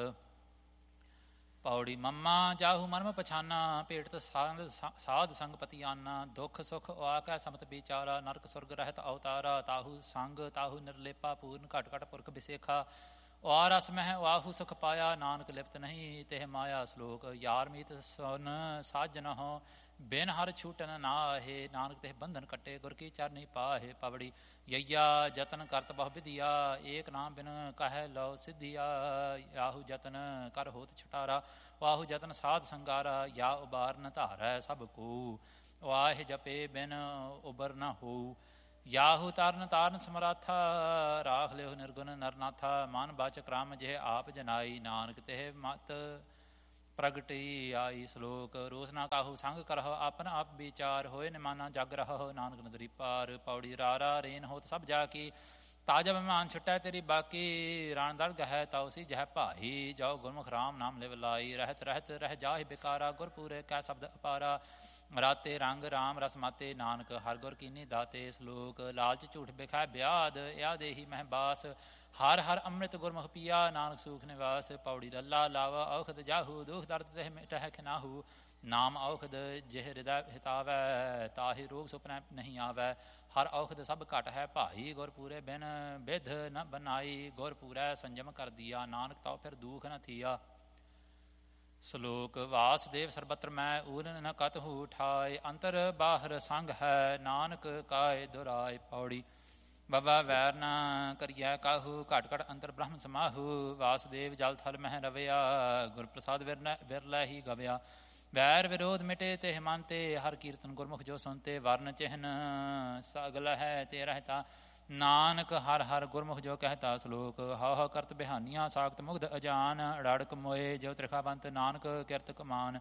ਪੌੜੀ ਮੰਮਾ ਜਾਹੂ ਮਰਮ ਪਛਾਨਾ ਭੇਟ ਸਾਧ ਸੰਗ ਪਤੀ ਆਨਾ ਦੁੱਖ ਸੁਖ ਆਕੈ ਸਮਤ ਵਿਚਾਰਾ ਨਰਕ ਸੁਰਗ ਰਹਿਤ ਅਵਤਾਰਾ ਤਾਹੂ ਸੰਗ ਤਾਹੂ ਨਿਰਲੇਪਾ ਪੂਰਨ ਘਟ ਘਟ ਪੁਰਖ ਵਿਸੇਖਾ ਔਰ ਰਸ ਮਹਿ ਆਹੂ ਸੁਖ ਪਾਇਆ ਨਾਨਕ ਲਿਪਤ ਨਹੀਂ ਤਿਹ ਮਾਇਆ ਸ਼ਲੋਕ ਯਾਰ ਮੀਤ ਸੁਨ ਸਾਜਨ ਹੋ ਬਿਨ ਹਰ ਛੂਟਨ ਨਾਹੇ ਨਾਨਕ ਤੇ ਬੰਧਨ ਕੱਟੇ ਗੁਰ ਕੀ ਚਰਨੀ ਪਾਹੇ ਪਵੜੀ ਯਈਆ ਜਤਨ ਕਰਤ ਬਹੁ ਵਿਧਿਆ ਏਕ ਨਾਮ ਬਿਨ ਕਹਿ ਲਉ ਸਿਧਿਆ ਆਹੂ ਜਤਨ ਕਰ ਹੋਤ ਛੁਟਾਰਾ ਵਾਹੂ ਜਤਨ ਸਾਧ ਸੰਗਾਰਾ ਯਾ ਉਬਾਰਨ ਧਾਰੈ ਸਭ ਕੋ ਵਾਹ ਜਪੇ ਬਿਨ ਉਬਰ ਨ ਹੋ ਯਾਹੂ ਤਾਰਨ ਤਾਰਨ ਸਮਰਾਥਾ ਰਾਖ ਲਿਓ ਨਿਰਗੁਣ ਨਰਨਾਥਾ ਮਨ ਬਾਚਕ ਰਾਮ ਜਿਹ ਆਪ ਜਨਾਈ ਨਾਨਕ ਤੇ ਮਤ ਪ੍ਰਗਟੀ ਆਈ ਸ਼ਲੋਕ ਰੋਸ ਨਾ ਕਾਹੂ ਸੰਗ ਕਰਹੁ ਆਪਨ ਆਪ ਵਿਚਾਰ ਹੋਏ ਨਿਮਾਨਾ ਜਗ ਰਹੋ ਨਾਨਕ ਨਦਰੀ ਪਾਰ ਪੌੜੀ ਰਾਰਾ ਰੇਨ ਹੋਤ ਸਭ ਜਾ ਕੀ ਤਾਜਾ ਮਹਿਮਾਨ ਛੁਟੈ ਤੇਰੀ ਬਾਕੀ ਰਾਣ ਦਲ ਗਹਿ ਤਾਉਸੀ ਜਹ ਭਾਈ ਜਾਓ ਗੁਰਮੁਖ ਰਾਮ ਨਾਮ ਲਿਵ ਲਾਈ ਰਹਿਤ ਰਹਿਤ ਰਹਿ ਜਾਹਿ ਬਿਕਾਰਾ ਗੁਰ ਪੂਰੇ ਕੈ ਸ਼ਬਦ ਅਪਾਰਾ ਰਾਤੇ ਰੰਗ ਰਾਮ ਰਸ ਮਾਤੇ ਨਾਨਕ ਹਰ ਗੁਰ ਕੀਨੀ ਦਾਤੇ ਸ਼ਲੋਕ ਲਾਲਚ ਝੂਠ ਬਿਖੈ ਬਿਆਦ ਯਾ ਦੇਹੀ ਮਹਿ ਬਾਸ ਹਰ ਹਰ ਅੰਮ੍ਰਿਤ ਗੁਰਮੁਖ ਪੀਆ ਨਾਨਕ ਸੂਖ ਨਿਵਾਸ ਪੌੜੀ ਲੱਲਾ ਲਾਵਾ ਔਖਦ ਜਾਹੂ ਦੁਖ ਦਰਦ ਤੇ ਮਿਟਹਿ ਖਨਾਹੂ ਨਾਮ ਔਖਦ ਜਿਹ ਹਿਰਦੈ ਹਿਤਾਵੈ ਤਾਹੀ ਰੋਗ ਸੁਪਨੈ ਨਹੀਂ ਆਵੈ ਹਰ ਔਖਦ ਸਭ ਘਟ ਹੈ ਭਾਈ ਗੁਰ ਪੂਰੇ ਬਿਨ ਬਿਧ ਨ ਬਨਾਈ ਗੁਰ ਪੂਰੈ ਸੰਜਮ ਕਰ ਦੀਆ ਨਾਨਕ ਤਾਉ ਫਿਰ ਦੁਖ ਨ ਥੀਆ ਸ਼ਲੋਕ ਵਾਸਦੇਵ ਸਰਬਤਰ ਮੈਂ ਊਰਨ ਨ ਕਤਹੂ ਠਾਏ ਅੰਤਰ ਬਾਹਰ ਸੰਗ ਹੈ ਨਾਨਕ ਕਾਇ ਦੁਰਾਏ ਪੌੜੀ ਬਾਬਾ ਵੈਰ ਨਾ ਕਰੀਐ ਕਾਹੂ ਘਟ ਘਟ ਅੰਤਰ ਬ੍ਰਹਮ ਸਮਾਹੂ ਵਾਸਦੇਵ ਜਲ ਥਲ ਮਹਿ ਰਵਿਆ ਗੁਰ ਪ੍ਰਸਾਦ ਵਿਰਨਾ ਵਿਰਲਾ ਹੀ ਗਵਿਆ ਵੈਰ ਵਿਰੋਧ ਮਿਟੇ ਤੇ ਮਨ ਤੇ ਹਰ ਕੀਰਤਨ ਗੁਰਮੁਖ ਜੋ ਸੁਨਤੇ ਵਰਨ ਚਿਹਨ ਸਗਲ ਹੈ ਤੇ ਰਹਤਾ ਨਾਨਕ ਹਰ ਹਰ ਗੁਰਮੁਖ ਜੋ ਕਹਿਤਾ ਸ਼ਲੋਕ ਹਉ ਹਉ ਕਰਤ ਬਿਹਾਨੀਆਂ ਸਾਖਤ ਮੁਗਧ ਅਜਾਨ ਅੜਾੜਕ ਮੋਏ ਜੋ ਤ੍ਰਿਖਾਵੰਤ ਨਾਨਕ ਕਿਰਤ ਕਮਾਨ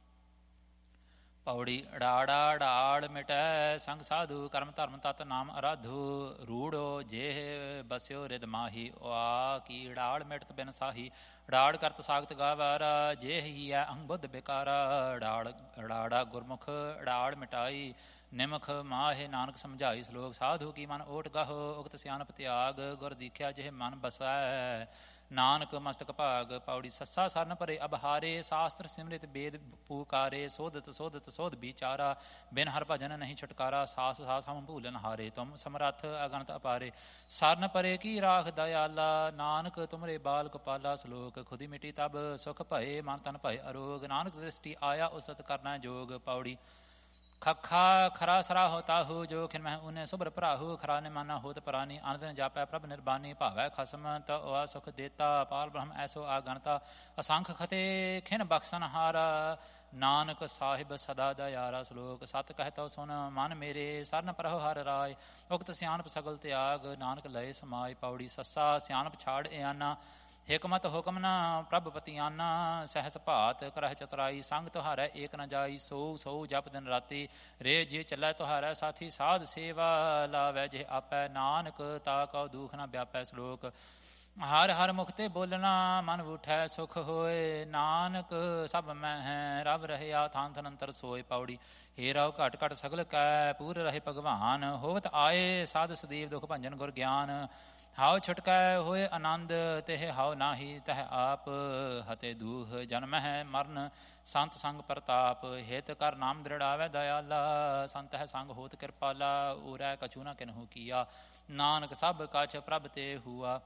ਪੌੜੀ ਅੜਾੜਾ ਢਾੜ ਮਿਟੈ ਸੰਗ ਸਾਧੂ ਕਰਮ ਧਰਮ ਤਤ ਨਾਮ ਅਰਾਧੂ ਰੂੜੋ ਜੇਹ ਬਸਿਓ ਰਿਦ ਮਾਹੀ ਆ ਕੀ ਢਾੜ ਮਿਟਤ ਬਿਨ ਸਾਹੀ ਢਾੜ ਕਰਤ ਸਾਗਤ ਗਾਵਾਰਾ ਜੇਹ ਹੀ ਹੈ ਅੰਗ ਬੁੱਧ ਬਿਕਾਰਾ ਢਾੜ ਅੜਾੜਾ ਗੁਰਮੁਖ ਢਾੜ ਮਿਟਾਈ ਨਿਮਖ ਮਾਹੇ ਨਾਨਕ ਸਮਝਾਈ ਸ਼ਲੋਕ ਸਾਧੂ ਕੀ ਮਨ ਓਟ ਗਹੋ ਉਕਤ ਸਿਆਣਪ ਤਿਆਗ ਗੁਰ ਦੀਖਿਆ ਜਿਹ ਮਨ ਬਸੈ ਨਾਨਕ ਮਸਤਕ ਭਾਗ ਪੌੜੀ ਸੱਸਾ ਸਰਨ ਭਰੇ ਅਬਹਾਰੇ ਸ਼ਾਸਤਰ ਸਿਮਰਿਤ ਵੇਦ ਪੂਕਾਰੇ ਸੋਧਤ ਸੋਧਤ ਸੋਧ ਵਿਚਾਰਾ ਬਿਨ ਹਰ ਭਜਨ ਨਹੀਂ ਛੁਟਕਾਰਾ ਸਾਸ ਸਾਸ ਹਮ ਭੂਲਨ ਹਾਰੇ ਤੁਮ ਸਮਰੱਥ ਅਗਨਤ ਅਪਾਰੇ ਸਰਨ ਪਰੇ ਕੀ ਰਾਖ ਦਇਆਲਾ ਨਾਨਕ ਤੁਮਰੇ ਬਾਲ ਕਪਾਲਾ ਸ਼ਲੋਕ ਖੁਦੀ ਮਿਟੀ ਤਬ ਸੁਖ ਭਏ ਮਨ ਤਨ ਭਏ ਅਰੋਗ ਨਾਨਕ ਦ੍ਰਿਸ਼ਟੀ ਆਇਆ ਉਸਤ ਕਰਨਾ ਜੋਗ ਪੌੜੀ ਖਖਾ ਖਰਾ ਸਰਾ ਹੋਤਾ ਹੋ ਜੋ ਖਿਨ ਮਹਿ ਉਨੇ ਸੁਭਰ ਭਰਾਹੂ ਖਰਾ ਨੇ ਮਾਨਾ ਹੋਤ ਪਰਾਨੀ ਆਨੰਦਨ ਜਾਪੈ ਪ੍ਰਭ ਨਿਰਬਾਨੀ ਭਾਵੈ ਖਸਮ ਤ ਆ ਸੁਖ ਦੇਤਾ ਪਾਲ ਬ੍ਰਹਮ ਐਸੋ ਆ ਗਣਤਾ ਅਸੰਖ ਖਤੇ ਖਿਨ ਬਖਸ਼ਨ ਹਾਰਾ ਨਾਨਕ ਸਾਹਿਬ ਸਦਾ ਦਇਆਰਾ ਸ਼ਲੋਕ ਸਤ ਕਹਿਤੋ ਸੁਨ ਮਨ ਮੇਰੇ ਸਰਨ ਪ੍ਰਹੁ ਹਰ ਰਾਏ ਉਕਤ ਸਿਆਣਪ ਸਗਲ ਤਿਆਗ ਨਾਨਕ ਲਏ ਸਮਾਏ ਪੌੜੀ ਸੱਸਾ ਸਿਆਣਪ ਛਾੜ ਇਆਨਾ ਹਿਕਮਤ ਹੁਕਮ ਨ ਪ੍ਰਭ ਪਤਿਆਨਾ ਸਹਿਸ ਭਾਤ ਕਰਹਿ ਚਤੁਰਾਈ ਸੰਗ ਤੁਹਾਰੈ ਏਕ ਨ ਜਾਈ ਸੋ ਸੋ ਜਪ ਦਿਨ ਰਾਤੀ ਰੇ ਜੇ ਚੱਲੈ ਤੁਹਾਰੈ ਸਾਥੀ ਸਾਧ ਸੇਵਾ ਲਾਵੈ ਜੇ ਆਪੈ ਨਾਨਕ ਤਾ ਕਉ ਦੁਖ ਨ ਵਿਆਪੈ ਸ਼ਲੋਕ ਹਰ ਹਰ ਮੁਖ ਤੇ ਬੋਲਣਾ ਮਨ ਉਠੈ ਸੁਖ ਹੋਏ ਨਾਨਕ ਸਭ ਮਹਿ ਰਵ ਰਹਿਆ ਥਾਨ ਥਨ ਅੰਤਰ ਸੋਏ ਪੌੜੀ ਹੇ ਰਾਉ ਘਟ ਘਟ ਸਗਲ ਕੈ ਪੂਰ ਰਹੇ ਭਗਵਾਨ ਹੋਵਤ ਆਏ ਸਾਧ ਸਦੀਵ ਦੁਖ ਭੰਜਨ ਗੁਰ ਗਿਆਨ ਹਾਉ ਛੁਟਕੈ ਹੋਏ ਆਨੰਦ ਤਿਹ ਹਾਉ ਨਾਹੀ ਤਹ ਆਪ ਹਤੇ ਦੂਹ ਜਨਮ ਹੈ ਮਰਨ ਸੰਤ ਸੰਗ ਪ੍ਰਤਾਪ ਹਿਤ ਕਰ ਨਾਮ ਦ੍ਰਿੜਾਵੈ ਦਇਆਲਾ ਸੰਤ ਹੈ ਸੰਗ ਹੋਤ ਕਿਰਪਾਲਾ ਉਰੈ ਕਛੂ ਨ ਕਿਨਹੂ ਕੀਆ ਨਾਨਕ ਸਭ ਕਛ ਪ੍ਰਭ ਤੇ ਹੁਆ।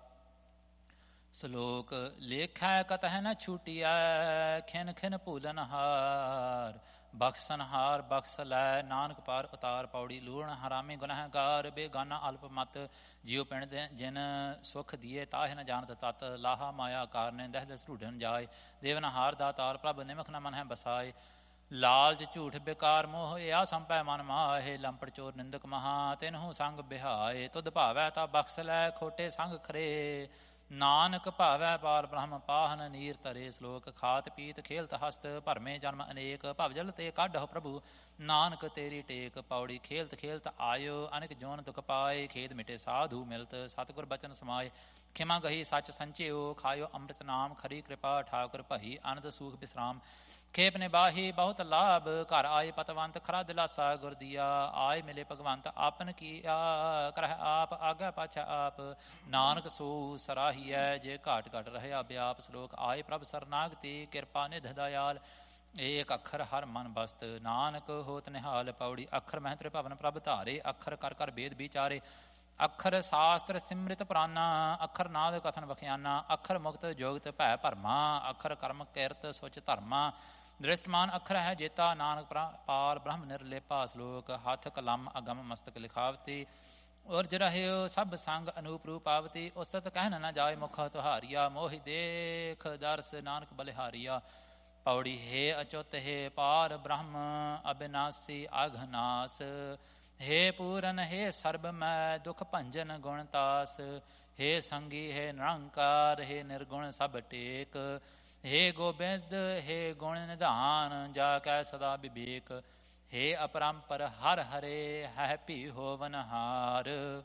ਸ਼ਲੋਕ ਲੇਖੈ ਕਤਹਿ ਨ ਛੂਟੀਐ ਖਿਨ ਖਿਨ ਭੂਲਨ ਹਾਰ ਬਖਸ਼ਨ ਹਾਰ ਬਖਸ਼ ਲੈ ਨਾਨਕ ਪਾਰ ਉਤਾਰ ਪੌੜੀ ਲੂਣ ਹਰਾਮੀ ਗੁਨਹਗਾਰ ਬੇਗਾਨਾ ਅਲਪ ਮਤ ਜਿਉ ਪਿੰਡ ਜਿਨ ਸੁਖ ਦੀਏ ਤਾਹਿ ਨ ਜਾਣਤ ਤਤ ਲਾਹਾ ਮਾਇਆ ਕਾਰਨੇ ਦਹਿ ਦਸ ਢੂਢਨ ਜਾਏ ਦੇਵਨ ਹਾਰ ਦਾਤਾਰ ਪ੍ਰਭ ਨਿਮਖ ਨ ਮਨ ਹੈ ਬਸਾਏ ਲਾਲਚ ਝੂਠ ਬੇਕਾਰ ਮੋਹ ਆ ਸੰਪੈ ਮਨ ਮਾਹੇ ਲੰਪੜ ਚੋਰ ਨਿੰਦਕ ਮਹਾ ਤਿਨਹੂ ਸੰਗ ਬਿਹਾਏ ਤੁਧ ਭਾਵੈ ਤਾ ਬਖਸ਼ ਲੈ ਖੋਟੇ ਸੰਗ ਖਰੇ ਨਾਨਕ ਭਾਵੈ ਪਾਰ ਬ੍ਰਹਮ ਪਾਹਨ ਨੀਰ ਧਰੇ। ਸ਼ਲੋਕ ਖਾਤ ਪੀਤ ਖੇਲਤ ਹਸਤ ਭਰਮੇ ਜਨਮ ਅਨੇਕ ਭਵਜਲ ਤੇ ਕਾਢਹੁ ਪ੍ਰਭੂ ਨਾਨਕ ਤੇਰੀ ਟੇਕ ਪੌੜੀ ਖੇਲਤ ਖੇਲਤ ਆਇਓ ਅਨੇਕ ਜੋਨ ਦੁਖ ਪਾਏ ਖੇਦ ਮਿਟੇ ਸਾਧੂ ਮਿਲਤ ਸਤਿਗੁਰ ਬਚਨ ਸਮਾਏ ਖਿਮਾ ਗਹੀ ਸੱਚ ਸੰਚਿਓ ਖਾਇਓ ਅੰਮ੍ਰਿਤ ਨਾਮ ਖਰੀ ਕਿਰਪਾ ਠਾਕੁਰ ਭਈ ਆਨੰਦ ਸੂਖ ਬਿਸਰਾਮ ਖੇਪ ਨੇ ਬਾਹੀ ਬਹੁਤ ਲਾਭ ਘਰ ਆਏ ਪਤਵੰਤ ਖਰਾ ਦਿਲਾਸਾ ਗੁਰ ਦੀਆ ਆਏ ਮਿਲੇ ਭਗਵੰਤ ਆਪਨ ਕੀਆ ਕਰਹਿ ਆਪ ਆਗਾ ਪਾਛਾ ਆਪ ਨਾਨਕ ਸੋ ਸਰਾਹੀਐ ਜੇ ਘਾਟ ਘਟ ਰਹਿਆ ਵਿਆਪ। ਸ਼ਲੋਕ ਆਏ ਪ੍ਰਭ ਸਰਨਾਗਤੀ ਕਿਰਪਾ ਨਿਧ ਦਇਆਲ ਏਕ ਅੱਖਰ ਹਰ ਮਨ ਬਸਤ ਨਾਨਕ ਹੋਤ ਨਿਹਾਲ ਪੌੜੀ ਅੱਖਰ ਮਹਿੰਤਰ ਭਵਨ ਪ੍ਰਭ ਧਾਰੇ ਅੱਖਰ ਕਰ ਕਰ ਭੇਦ ਵਿਚਾਰੇ ਅੱਖਰ ਸ਼ਾਸਤਰ ਸਿਮ੍ਰਿਤ ਪੁਰਾਨਾ ਅੱਖਰ ਨਾਦ ਕਥਨ ਵਖਿਆਨਾ ਅੱਖਰ ਮੁਕਤ ਜੋਗਤ ਭੈ ਭਰਮਾ ਅੱਖਰ ਕਰਮ ਕਿਰਤ ਸੁਚ ਧਰਮਾ ਦ੍ਰਿਸ਼ਟਮਾਨ ਅੱਖਰ ਹੈ ਜੇਤਾ ਨਾਨਕ ਪਾਰ ਬ੍ਰਹਮ ਨਿਰਲੇਪਾ। ਸ਼ਲੋਕ ਹੱਥ ਕਲਮ ਅਗਮ ਮਸਤਕ ਲਿਖਾਵਤੀ ਉਰਜ ਰਹਿਓ ਸਭ ਸੰਗ ਅਨੂਪ ਰੂਪ ਆਵਤੀ ਉਸਤਤ ਕਹਿਨ ਨ ਜਾਏ ਮੁਖ ਤੁਹਾਰੀਆ ਮੋਹਿ ਦੇਖ ਦਰਸ ਨਾਨਕ ਬਲਿਹਾਰੀਆ ਪੌੜੀ ਹੈ ਅਚੁੱਤ ਹੈ ਪਾਰ ਬ੍ਰਹਮ ਅਬਿਨਾਸੀ ਅਘਨਾਸ ਹੇ ਪੂਰਨ ਹੇ ਸਰਬ ਮੈਂ ਦੁਖ ਭੰਜਨ ਗੁਣਤਾਸ ਹੇ ਸੰਗੀ ਹੈ ਨਿਰੰਕਾਰ ਹੈ ਨਿਰਗੁਣ ਸਭ ਟੇਕ ਹੇ ਗੋਬਿੰਦ ਹੇ ਗੁਣ ਨਿਧਾਨ ਜਾ ਕੈ ਸਦਾ ਵਿਵੇਕ ਹੇ ਅਪਰੰਪਰ ਹਰ ਹਰੇ ਹੈ ਭੀ ਹੋਵਨ ਹਾਰ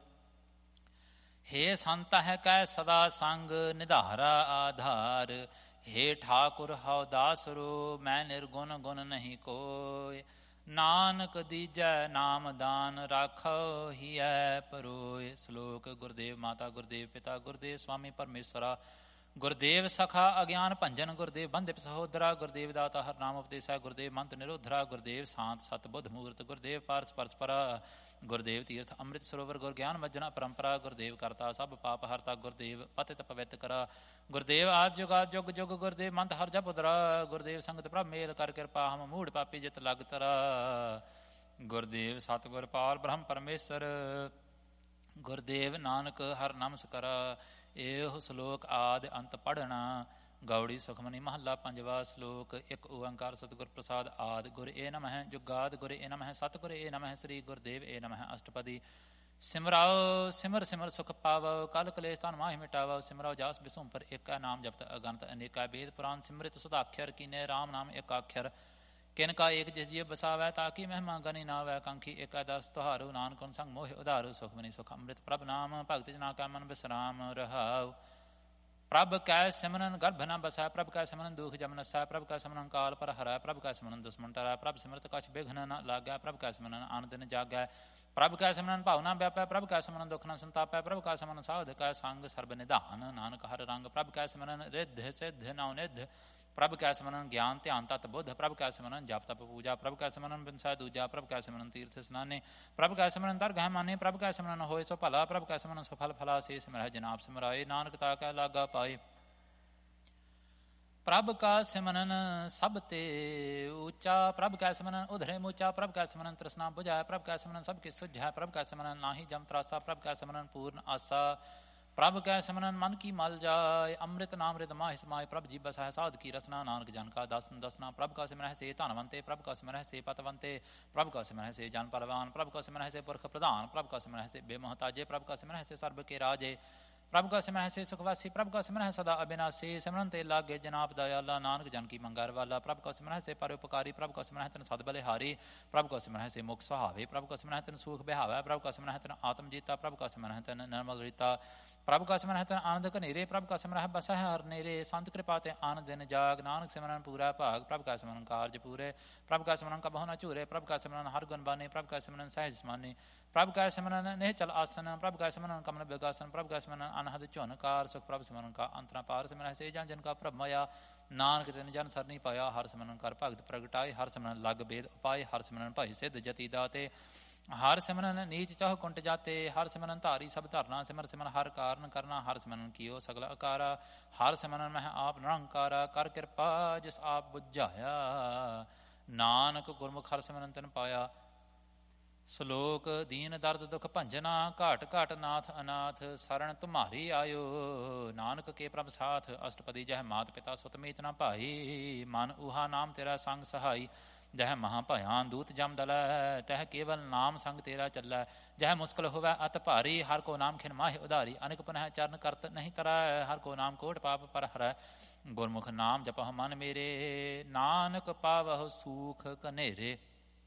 ਹੇ ਸੰਤ ਹੈ ਕੈ ਸਦਾ ਸੰਗ ਨਿਧਾਰਾ ਆਧਾਰ ਹੇ ਠਾਕੁਰ ਹਉ ਦਾਸਰੋ ਮੈਂ ਨਿਰਗੁਣ ਗੁਣ ਨਹੀਂ ਕੋਇ ਨਾਨਕ ਦੀਜੈ ਨਾਮ ਦਾਨ ਰਾਖੋ ਹੀਐ ਪਰੋਇ। ਸ਼ਲੋਕ ਗੁਰਦੇਵ ਮਾਤਾ ਗੁਰਦੇਵ ਪਿਤਾ ਗੁਰਦੇਵ ਸਵਾਮੀ ਪਰਮੇਸ਼ਵਰਾ ਗੁਰਦੇਵ ਸਖਾ ਅਗਿਆਨ ਭੰਜਨ ਗੁਰਦੇਵ ਬੰਧਿਪ ਸਹੋਦਰਾ ਗੁਰਦੇਵ ਦਾਤਾ ਹਰ ਨਾਮ ਉਪਦੇਸਾ ਗੁਰਦੇਵ ਮੰਤ ਨਿਰੋਧਰਾ ਗੁਰਦੇਵ ਸ਼ਾਂਤ ਸਤ ਬੁੱਧ ਮੂਰਤ ਗੁਰਦੇਵ ਪਾਰਸ ਪਰਸਪਰਾ ਗੁਰਦੇਵ ਤੀਰਥ ਅੰਮ੍ਰਿਤ ਸਰੋਵਰ ਗੁਰ ਗਿਆਨ ਮੱਜਣਾ ਪਰੰਪਰਾ ਗੁਰਦੇਵ ਕਰਤਾ ਸਭ ਪਾਪ ਹਰਤਾ ਗੁਰਦੇਵ ਪਤਿਤ ਪਵਿੱਤ ਕਰਾ ਗੁਰਦੇਵ ਆਦ ਜੁਗਾ ਜੁਗ ਜੁਗ ਗੁਰਦੇਵ ਮੰਤ ਹਰ ਜਪ ਉਦਰਾ ਗੁਰਦੇਵ ਸੰਗਤ ਪ੍ਰਭ ਮੇਲ ਕਰ ਕਿਰਪਾ ਹਮ ਮੂੜ ਪਾਪੀ ਜਿਤ ਲਗ ਤਰਾ ਗੁਰਦੇਵ ਸਤਿਗੁਰ ਪਾਰ ਬ੍ਰਹਮ ਪਰਮੇਸ਼ਰ ਗੁਰਦੇਵ ਨਾਨਕ ਹਰ ਨਮਸਕਾਰਾ। ਇਹੋ ਸ਼ਲੋਕ ਆਦਿ ਅੰਤ ਪੜ੍ਹਨਾ ਗੌੜੀ ਸੁਖਮਨੀ ਮਹੱਲਾ ਪੰਜਵਾ। ਸ਼ਲੋਕ ਇੱਕ ਓੰਕਾਰ ਸਤਿਗੁਰ ਪ੍ਰਸਾਦ ਆਦਿ ਗੁਰ ਏ ਨਮਹਿ ਜੁਗਾਦ ਗੁਰ ਏ ਨਮਹਿ ਸਤਿਗੁਰ ਏ ਨਮਹਿ ਸ੍ਰੀ ਗੁਰਦੇਵ ਏ ਨਮਹਿ ਅਸ਼ਟਪਦੀ ਸਿਮਰਾਓ ਸਿਮਰ ਸਿਮਰ ਸੁਖ ਪਾਵੋ ਕਲ ਕਲੇਸ਼ ਤਨ ਮਾਹਿ ਮਿਟਾਵੋ ਸਿਮਰਾਓ ਜਾਸ ਬਿਸੁਮ ਪਰ ਏਕਾ ਨਾਮ ਜਪਤ ਅਗੰਤ ਅਨੇਕਾ ਵੇਦ ਪੁਰਾਨ ਸਿਮਰਿਤ ਸੁਧਾਖਰ ਕੀਨੇ ਰਾਮ ਨਾਮ ਏਕ ਆਖਰ ਕਿਨ ਕਾ ਏਕ ਜਿਸ ਜੀਵ ਬਸਾਵੈ ਤਾਕੀ ਮਹਿਮਾ ਗਨੀ ਨਾਵੈ ਕੰਖੀ ਏਕਾ ਦਸ ਤੁਹਾਰੂ ਨਾਨਕ ਸੰਗ ਮੋਹਿ ਉਧਾਰੂ ਸੁਖਮਨੀ ਸੁਖ ਅੰਮ੍ਰਿਤ ਪ੍ਰਭ ਨਾਮ ਭਗਤ ਜਨਾ ਕਾ ਮਨ ਬਿਸਰਾਮ ਰਹਾਉ ਪ੍ਰਭ ਕੈ ਸਿਮਰਨ ਗਰਭ ਨ ਬਸੈ ਪ੍ਰਭ ਕੈ ਸਿਮਰਨ ਦੁਖ ਜਮ ਨਸੈ ਪ੍ਰਭ ਕੈ ਸਿਮਰਨ ਕਾਲ ਪਰ ਹਰੈ ਪ੍ਰਭ ਕੈ ਸਿਮਰਨ ਦੁਸ਼ਮਨ ਟਰੈ ਪ੍ਰਭ ਸਿਮਰਤ ਕਛ ਬਿਘਨ ਨ ਲਾਗੈ ਪ੍ਰਭ ਕੈ ਸਿਮਰਨ ਆਨੰਦ ਨ ਜਾਗੈ ਪ੍ਰਭ ਕੈ ਸਿਮਰਨ ਭਾਵਨਾ ਵਿਆਪੈ ਪ੍ਰਭ ਕੈ ਸਿਮਰਨ ਦੁਖ ਨ ਸੰਤਾਪੈ ਪ੍ਰਭ ਕੈ ਸਿਮਰਨ ਸਾਧ ਕੈ ਸੰਗ ਸਰਬ ਨਿਧਾਨ ਨਾਨਕ ਹਰ ਰੰਗ ਪ੍ਰਭ ਕੈ ਸਿਮਰਨ ਰਿੱਧ ਸਿੱਧ ਨਉ ਨਿਧ ਪ੍ਰਭ ਕੈ ਸਿਮਰਨ ਗਿਆਨ ਧਿਆਨ ਤਤ ਬੁੱਧ ਪ੍ਰਭ ਕੈ ਸਿਮਰਨ ਜਪ ਤਪ ਪੂਜਾ ਪ੍ਰਭ ਕੈ ਸਿਮਰਨ ਬਿਨਸੈ ਦੂਜਾ ਪ੍ਰਭ ਕੈ ਸਿਮਰਨ ਤੀਰਥ ਸਨਾਨੇ ਪ੍ਰਭ ਕੈ ਸਿਮਰਨ ਦਰ ਗਹਿ ਮਾਨੇ ਪ੍ਰਭ ਕੈ ਸਿਮਰਨ ਹੋਏ ਸੋ ਭਲਾ ਪ੍ਰਭ ਕੈ ਸਿਮਰਨ ਸਫਲ ਫਲਾ ਸੇ ਸਿਮਰੈ ਜਨਾਬ ਸਿਮਰਾਏ ਨਾਨਕ ਤਾ ਕੈ ਲਾਗਾ ਪਾਏ ਪ੍ਰਭ ਕਾ ਸਿਮਰਨ ਸਭ ਤੇ ਉੱਚਾ ਪ੍ਰਭ ਕੈ ਸਿਮਰਨ ਉਧਰੇ ਮੂਚਾ ਪ੍ਰਭ ਕੈ ਸਿਮਰਨ ਤ੍ਰਿਸ਼ਨਾ ਬੁਝਾਇ ਪ੍ਰਭ ਕੈ ਸਿਮਰਨ ਸਭ ਕੀ ਸੁਝਾਇ ਪ੍ਰਭ ਕੈ ਸਿਮਰਨ ਨਾਹੀ ਜਮ ਤਰਾਸਾ ਪ੍ਰਭ ਕੈ ਸਿਮਰਨ ਪੂਰਨ ਆਸਾ ਪ੍ਰਭ ਕੈ ਸਿਮਰਨ ਮਨ ਕੀ ਮਲ ਜਾਏ ਅੰਮ੍ਰਿਤ ਨਾਮ ਰਿਤ ਮਾਹਿ ਸਮਾਏ ਪ੍ਰਭ ਜੀ ਬਸੈ ਸਾਧ ਕੀ ਰਸਨਾ ਨਾਨਕ ਜਨ ਕਾ ਦਸਨ ਦਸਨਾ ਪ੍ਰਭ ਕਾ ਸਿਮਰਹਿ ਸੇ ਧਨਵੰਤੇ ਪ੍ਰਭ ਕਾ ਸਿਮਰਹਿ ਸੇ ਪਤਵੰਤੇ ਪ੍ਰਭ ਕਾ ਸਿਮਰਹਿ ਸੇ ਜਨ ਪਰਵਾਨ ਪ੍ਰਭ ਕਾ ਸਿਮਰਹਿ ਸੇ ਪੁਰਖ ਪ੍ਰਧਾਨ ਪ੍ਰਭ ਕਾ ਸਿਮਰਹਿ ਸੇ ਬੇਮਹਤਾਜੇ ਪ੍ਰਭ ਕਾ ਸਿਮਰਹਿ ਸੇ ਸਰਬ ਕੇ ਰਾਜੇ ਪ੍ਰਭ ਕਾ ਸਿਮਰਹਿ ਸੇ ਸੁਖਵਾਸੀ ਪ੍ਰਭ ਕਾ ਸਿਮਰਹਿ ਸਦਾ ਅਬਿਨਾਸੀ ਸਿਮਰਨ ਤੇ ਲਾਗੇ ਜਨਾਬ ਦਇਆਲਾ ਨਾਨਕ ਜਨ ਕੀ ਮੰਗਰ ਵਾਲਾ ਪ੍ਰਭ ਕਾ ਸਿਮਰਹਿ ਸੇ ਪਰਉਪਕਾਰੀ ਪ੍ਰਭ ਕਾ ਸਿਮਰਹਿ ਤਨ ਸਦ ਬਲਿਹਾਰੀ ਪ੍ਰਭ ਕਾ ਸਿਮਰਹਿ ਸੇ ਮੁਖ ਸੁਹਾਵੇ ਪ੍ਰਭ ਕਾ ਸਿਮਰਹਿ ਤਨ ਸੂਖ ਬਿਹਾਵੈ ਪ੍ਰਭ ਕਾ ਸਿਮਰਹਿ ਤਨ ਆਤਮ ਜੀਤਾ ਪ੍ਰਭ ਕਾ ਸਿਮਰਹਿ ਤਨ ਨਿਰਮਲ ਰੀਤਾ ਪ੍ਰਭ ਕਾ ਸਿਮਰਹਿ ਤਨ ਆਨੰਦ ਘਨੇਰੇ ਪ੍ਰਭ ਕਾ ਸਿਮਰਹਿ ਬਸਹਿ ਹਰ ਨੇਰੇ ਸੰਤ ਕਿਰਪਾ ਤੇ ਆਨੰਦ ਦਿਨ ਜਾਗ ਨਾਨਕ ਸਿਮਰਨ ਪੂਰਾ ਭਾਗ ਪ੍ਰਭ ਕਾ ਸਿਮਰਨ ਕਾਰਜ ਪੂਰੇ ਪ੍ਰਭ ਕਾ ਸਿਮਰਨ ਕਬਹੁ ਨ ਝੂਰੇ ਪ੍ਰਭ ਕਾ ਸਿਮਰਨ ਹਰ ਗੁਣ ਬਾਨੇ ਪ੍ਰਭ ਕਾ ਸਿਮਰਨ ਸਹਿਜ ਸਮਾਨੇ ਪ੍ਰਭ ਕਾ ਸਿਮਰਨ ਨਿਹਚਲ ਆਸਨ ਪ੍ਰਭ ਕਾ ਸਿਮਰਨ ਕਮਲ ਬਿਗਾਸਨ ਪ੍ਰਭ ਕਾ ਸਿਮਰਨ ਅਨਹਦ ਝੁਨਕਾਰ ਸੁਖ ਪ੍ਰਭ ਸਿਮਰਨ ਕਾ ਅੰਤਰਾ ਪਾਰ ਸਿਮਰਹਿ ਸੇ ਜਨ ਜਨ ਕਾ ਪ੍ਰਭ ਮਇਆ ਨਾਨਕ ਤਿਨ ਜਨ ਸਰਨੀ ਪਾਇਆ। ਹਰ ਸਿਮਰਨ ਕਰ ਭਗਤ ਪ੍ਰਗਟਾਏ, ਹਰ ਸਿਮਰਨ ਲਗ ਬੇਦ ਉਪਾਏ। ਹਰ ਸਿਮਰਨ ਭਾਈ ਸਿੱਧ ਜਤੀ ਦਾਤੇ, ਹਰ ਸਿਮਰਨ ਨੀਚ ਚਾਹ ਕੁੰਟ ਜਾਤੇ। ਹਰ ਸਿਮਰਨ ਧਾਰੀ ਸਭ ਧਰਨਾ, ਸਿਮਰ ਸਿਮਰ ਹਰ ਕਾਰਨ ਕਰਨਾ। ਹਰ ਸਿਮਰਨ ਕੀਓ ਸਗਲ ਅਕਾਰਾ, ਹਰ ਸਿਮਰਨ ਮਹਿ ਆਪ ਨਿਰੰਕਾਰਾ। ਕਰ ਕਿਰਪਾ ਜਿਸ ਆਪ ਬੁਝਾਇਆ, ਨਾਨਕ ਗੁਰਮੁਖ ਹਰ ਸਿਮਰਨ ਤਿਨ ਪਾਇਆ। ਸਲੋਕ ਦੀਨ ਦਰਦ ਦੁਖ ਭੰਜਨਾ, ਘਾਟ ਘਾਟ ਨਾਥ ਅਨਾਥ। ਸਰਣ ਤੁਮਹਾਰੀ ਆਇਓ, ਨਾਨਕ ਕੇ ਪ੍ਰਭ ਸਾਥ। ਅਸ਼ਟਪਦੀ ਜਹ ਮਾਤ ਪਿਤਾ ਸੁਤ ਮੀਤ ਨਾ ਭਾਈ, ਮਨ ਉਹਾ ਨਾਮ ਤੇਰਾ ਸੰਗ ਸਹਾਈ। ਜਹ ਮਹਾ ਭयान ਦੂਤ ਜਮ ਦਲੈ, ਤਹ ਕੇਵਲ ਨਾਮ ਸੰਗ ਤੇਰਾ ਚੱਲੈ। ਜਹ ਮੁਸਕਲ ਹੋਵੈ ਅਤ ਭਾਰੀ, ਹਰ ਕੋ ਨਾਮ ਖਿਨ ਮਾਹਿ ਉਧਾਰੀ। ਅਨਕ ਪੁਨਹ ਚਰਨ ਕਰਤ ਨਹੀਂ ਤਰੈ, ਹਰ ਕੋ ਨਾਮ ਕੋਟ ਪਾਪ ਪਰ ਹਰੈ। ਗੁਰਮੁਖ ਨਾਮ ਜਪਹੁ ਮਨ ਮੇਰੇ, ਨਾਨਕ ਪਾਵਹੁ ਸੂਖ ਕਨੇਰੇ।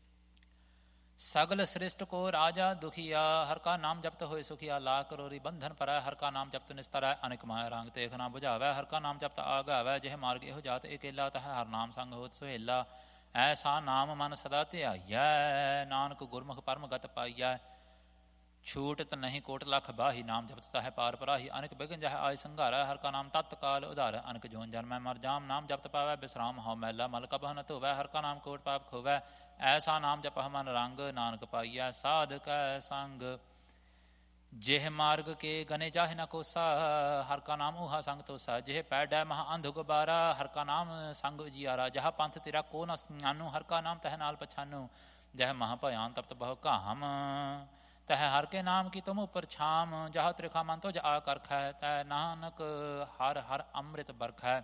ਸਗਲ ਸ੍ਰਿਸ਼ਟ ਕੋ ਰਾਜਾ ਦੁਖੀਆ, ਹਰ ਕਾ ਨਾਮ ਜਪਤ ਹੋਏ ਸੁਖੀਆ। ਲਾ ਕਰੋਰੀ ਬੰਧਨ ਪਰੈ, ਹਰ ਕਾ ਨਾਮ ਜਪਤ ਨਿਸਤਰੈ। ਅਨਿਕ ਮਾਇਆ ਰੰਗ ਤੇਖ ਨਾ ਬੁਝਾਵੈ, ਹਰ ਕਾ ਨਾਮ ਜਪਤ ਆਗਾਵੈ। ਜਿਹ ਮਾਰਗ ਇਹੋ ਜਾਤ ਇਕੇਲਾ, ਤਹ ਹਰ ਨਾਮ ਸੰਗ ਹੋਤ ਸੁਹੇਲਾ। ਐਸਾ ਨਾਮ ਮਨ ਸਦਾ ਧਿਆਈਐ, ਨਾਨਕ ਗੁਰਮੁਖ ਪਰਮ ਗਤ ਪਾਈਐ। ਛੂਟਤ ਨਹੀਂ ਕੋਟ ਲਖ ਬਾਹੀ, ਨਾਮ ਜਪਤ ਤਹਿ ਪਾਰ ਪਰਾਹੀ। ਅਨਕ ਬਿਘਨ ਜਹ ਆਇ ਸੰਘਾਰੈ, ਹਰ ਕਾ ਨਾਮ ਤਤਕਾਲ ਉਧਾਰੈ। ਅਨਕ ਜੋਨ ਜਨਮੈ ਮਰ ਜਾਮ, ਨਾਮ ਜਪਤ ਪਾਵੈ ਬਿਸਰਾਮ। ਹਉ ਮੈਲਾ ਮਲ ਕਬਹੁ ਨ ਧੋਵੈ, ਹਰ ਕਾ ਨਾਮ ਕੋਟ ਪਾਪ ਖੋਵੈ। ਐਸਾ ਨਾਮ ਜਪਹੁ ਮਨ ਰੰਗ, ਨਾਨਕ ਪਾਈਐ ਸਾਧ ਕੈ ਸੰਗ। ਜਿਹ ਮਾਰਗ ਕੇ ਗਨੇ ਜਾਹਿ ਨ ਕੋਸਾ, ਹਰ ਕਾ ਨਾਮ ਊਹਾ ਸੰਗ ਤੋਸਾ। ਜਿਹ ਪੈਡੈ ਮਹਾ ਅੰਧ ਗੁਬਾਰਾ, ਹਰ ਕਾ ਨਾਮ ਸੰਗ ਉਜਿਆਰਾ। ਜਹ ਪੰਥ ਤੇਰਾ ਕੋ ਨ ਜਾਨੂ, ਹਰ ਕਾ ਨਾਮ ਤਹ ਨਾਲ ਪਛਾਨੂ। ਜਹ ਮਹਾ ਭयान ਤਪਤ ਬਹੁ ਕਾਮ, ਤਹ ਹਰ ਕੇ ਨਾਮ ਕੀ ਤੁਮ ਉਪਰ ਛਾਮ। ਜਹ ਤ੍ਰਿਖਾ ਮਨ ਤੁਜ ਆ ਕਰਖੈ, ਤੈ ਨਾਨਕ ਹਰ ਹਰ ਅੰਮ੍ਰਿਤ ਬਰਖੈ।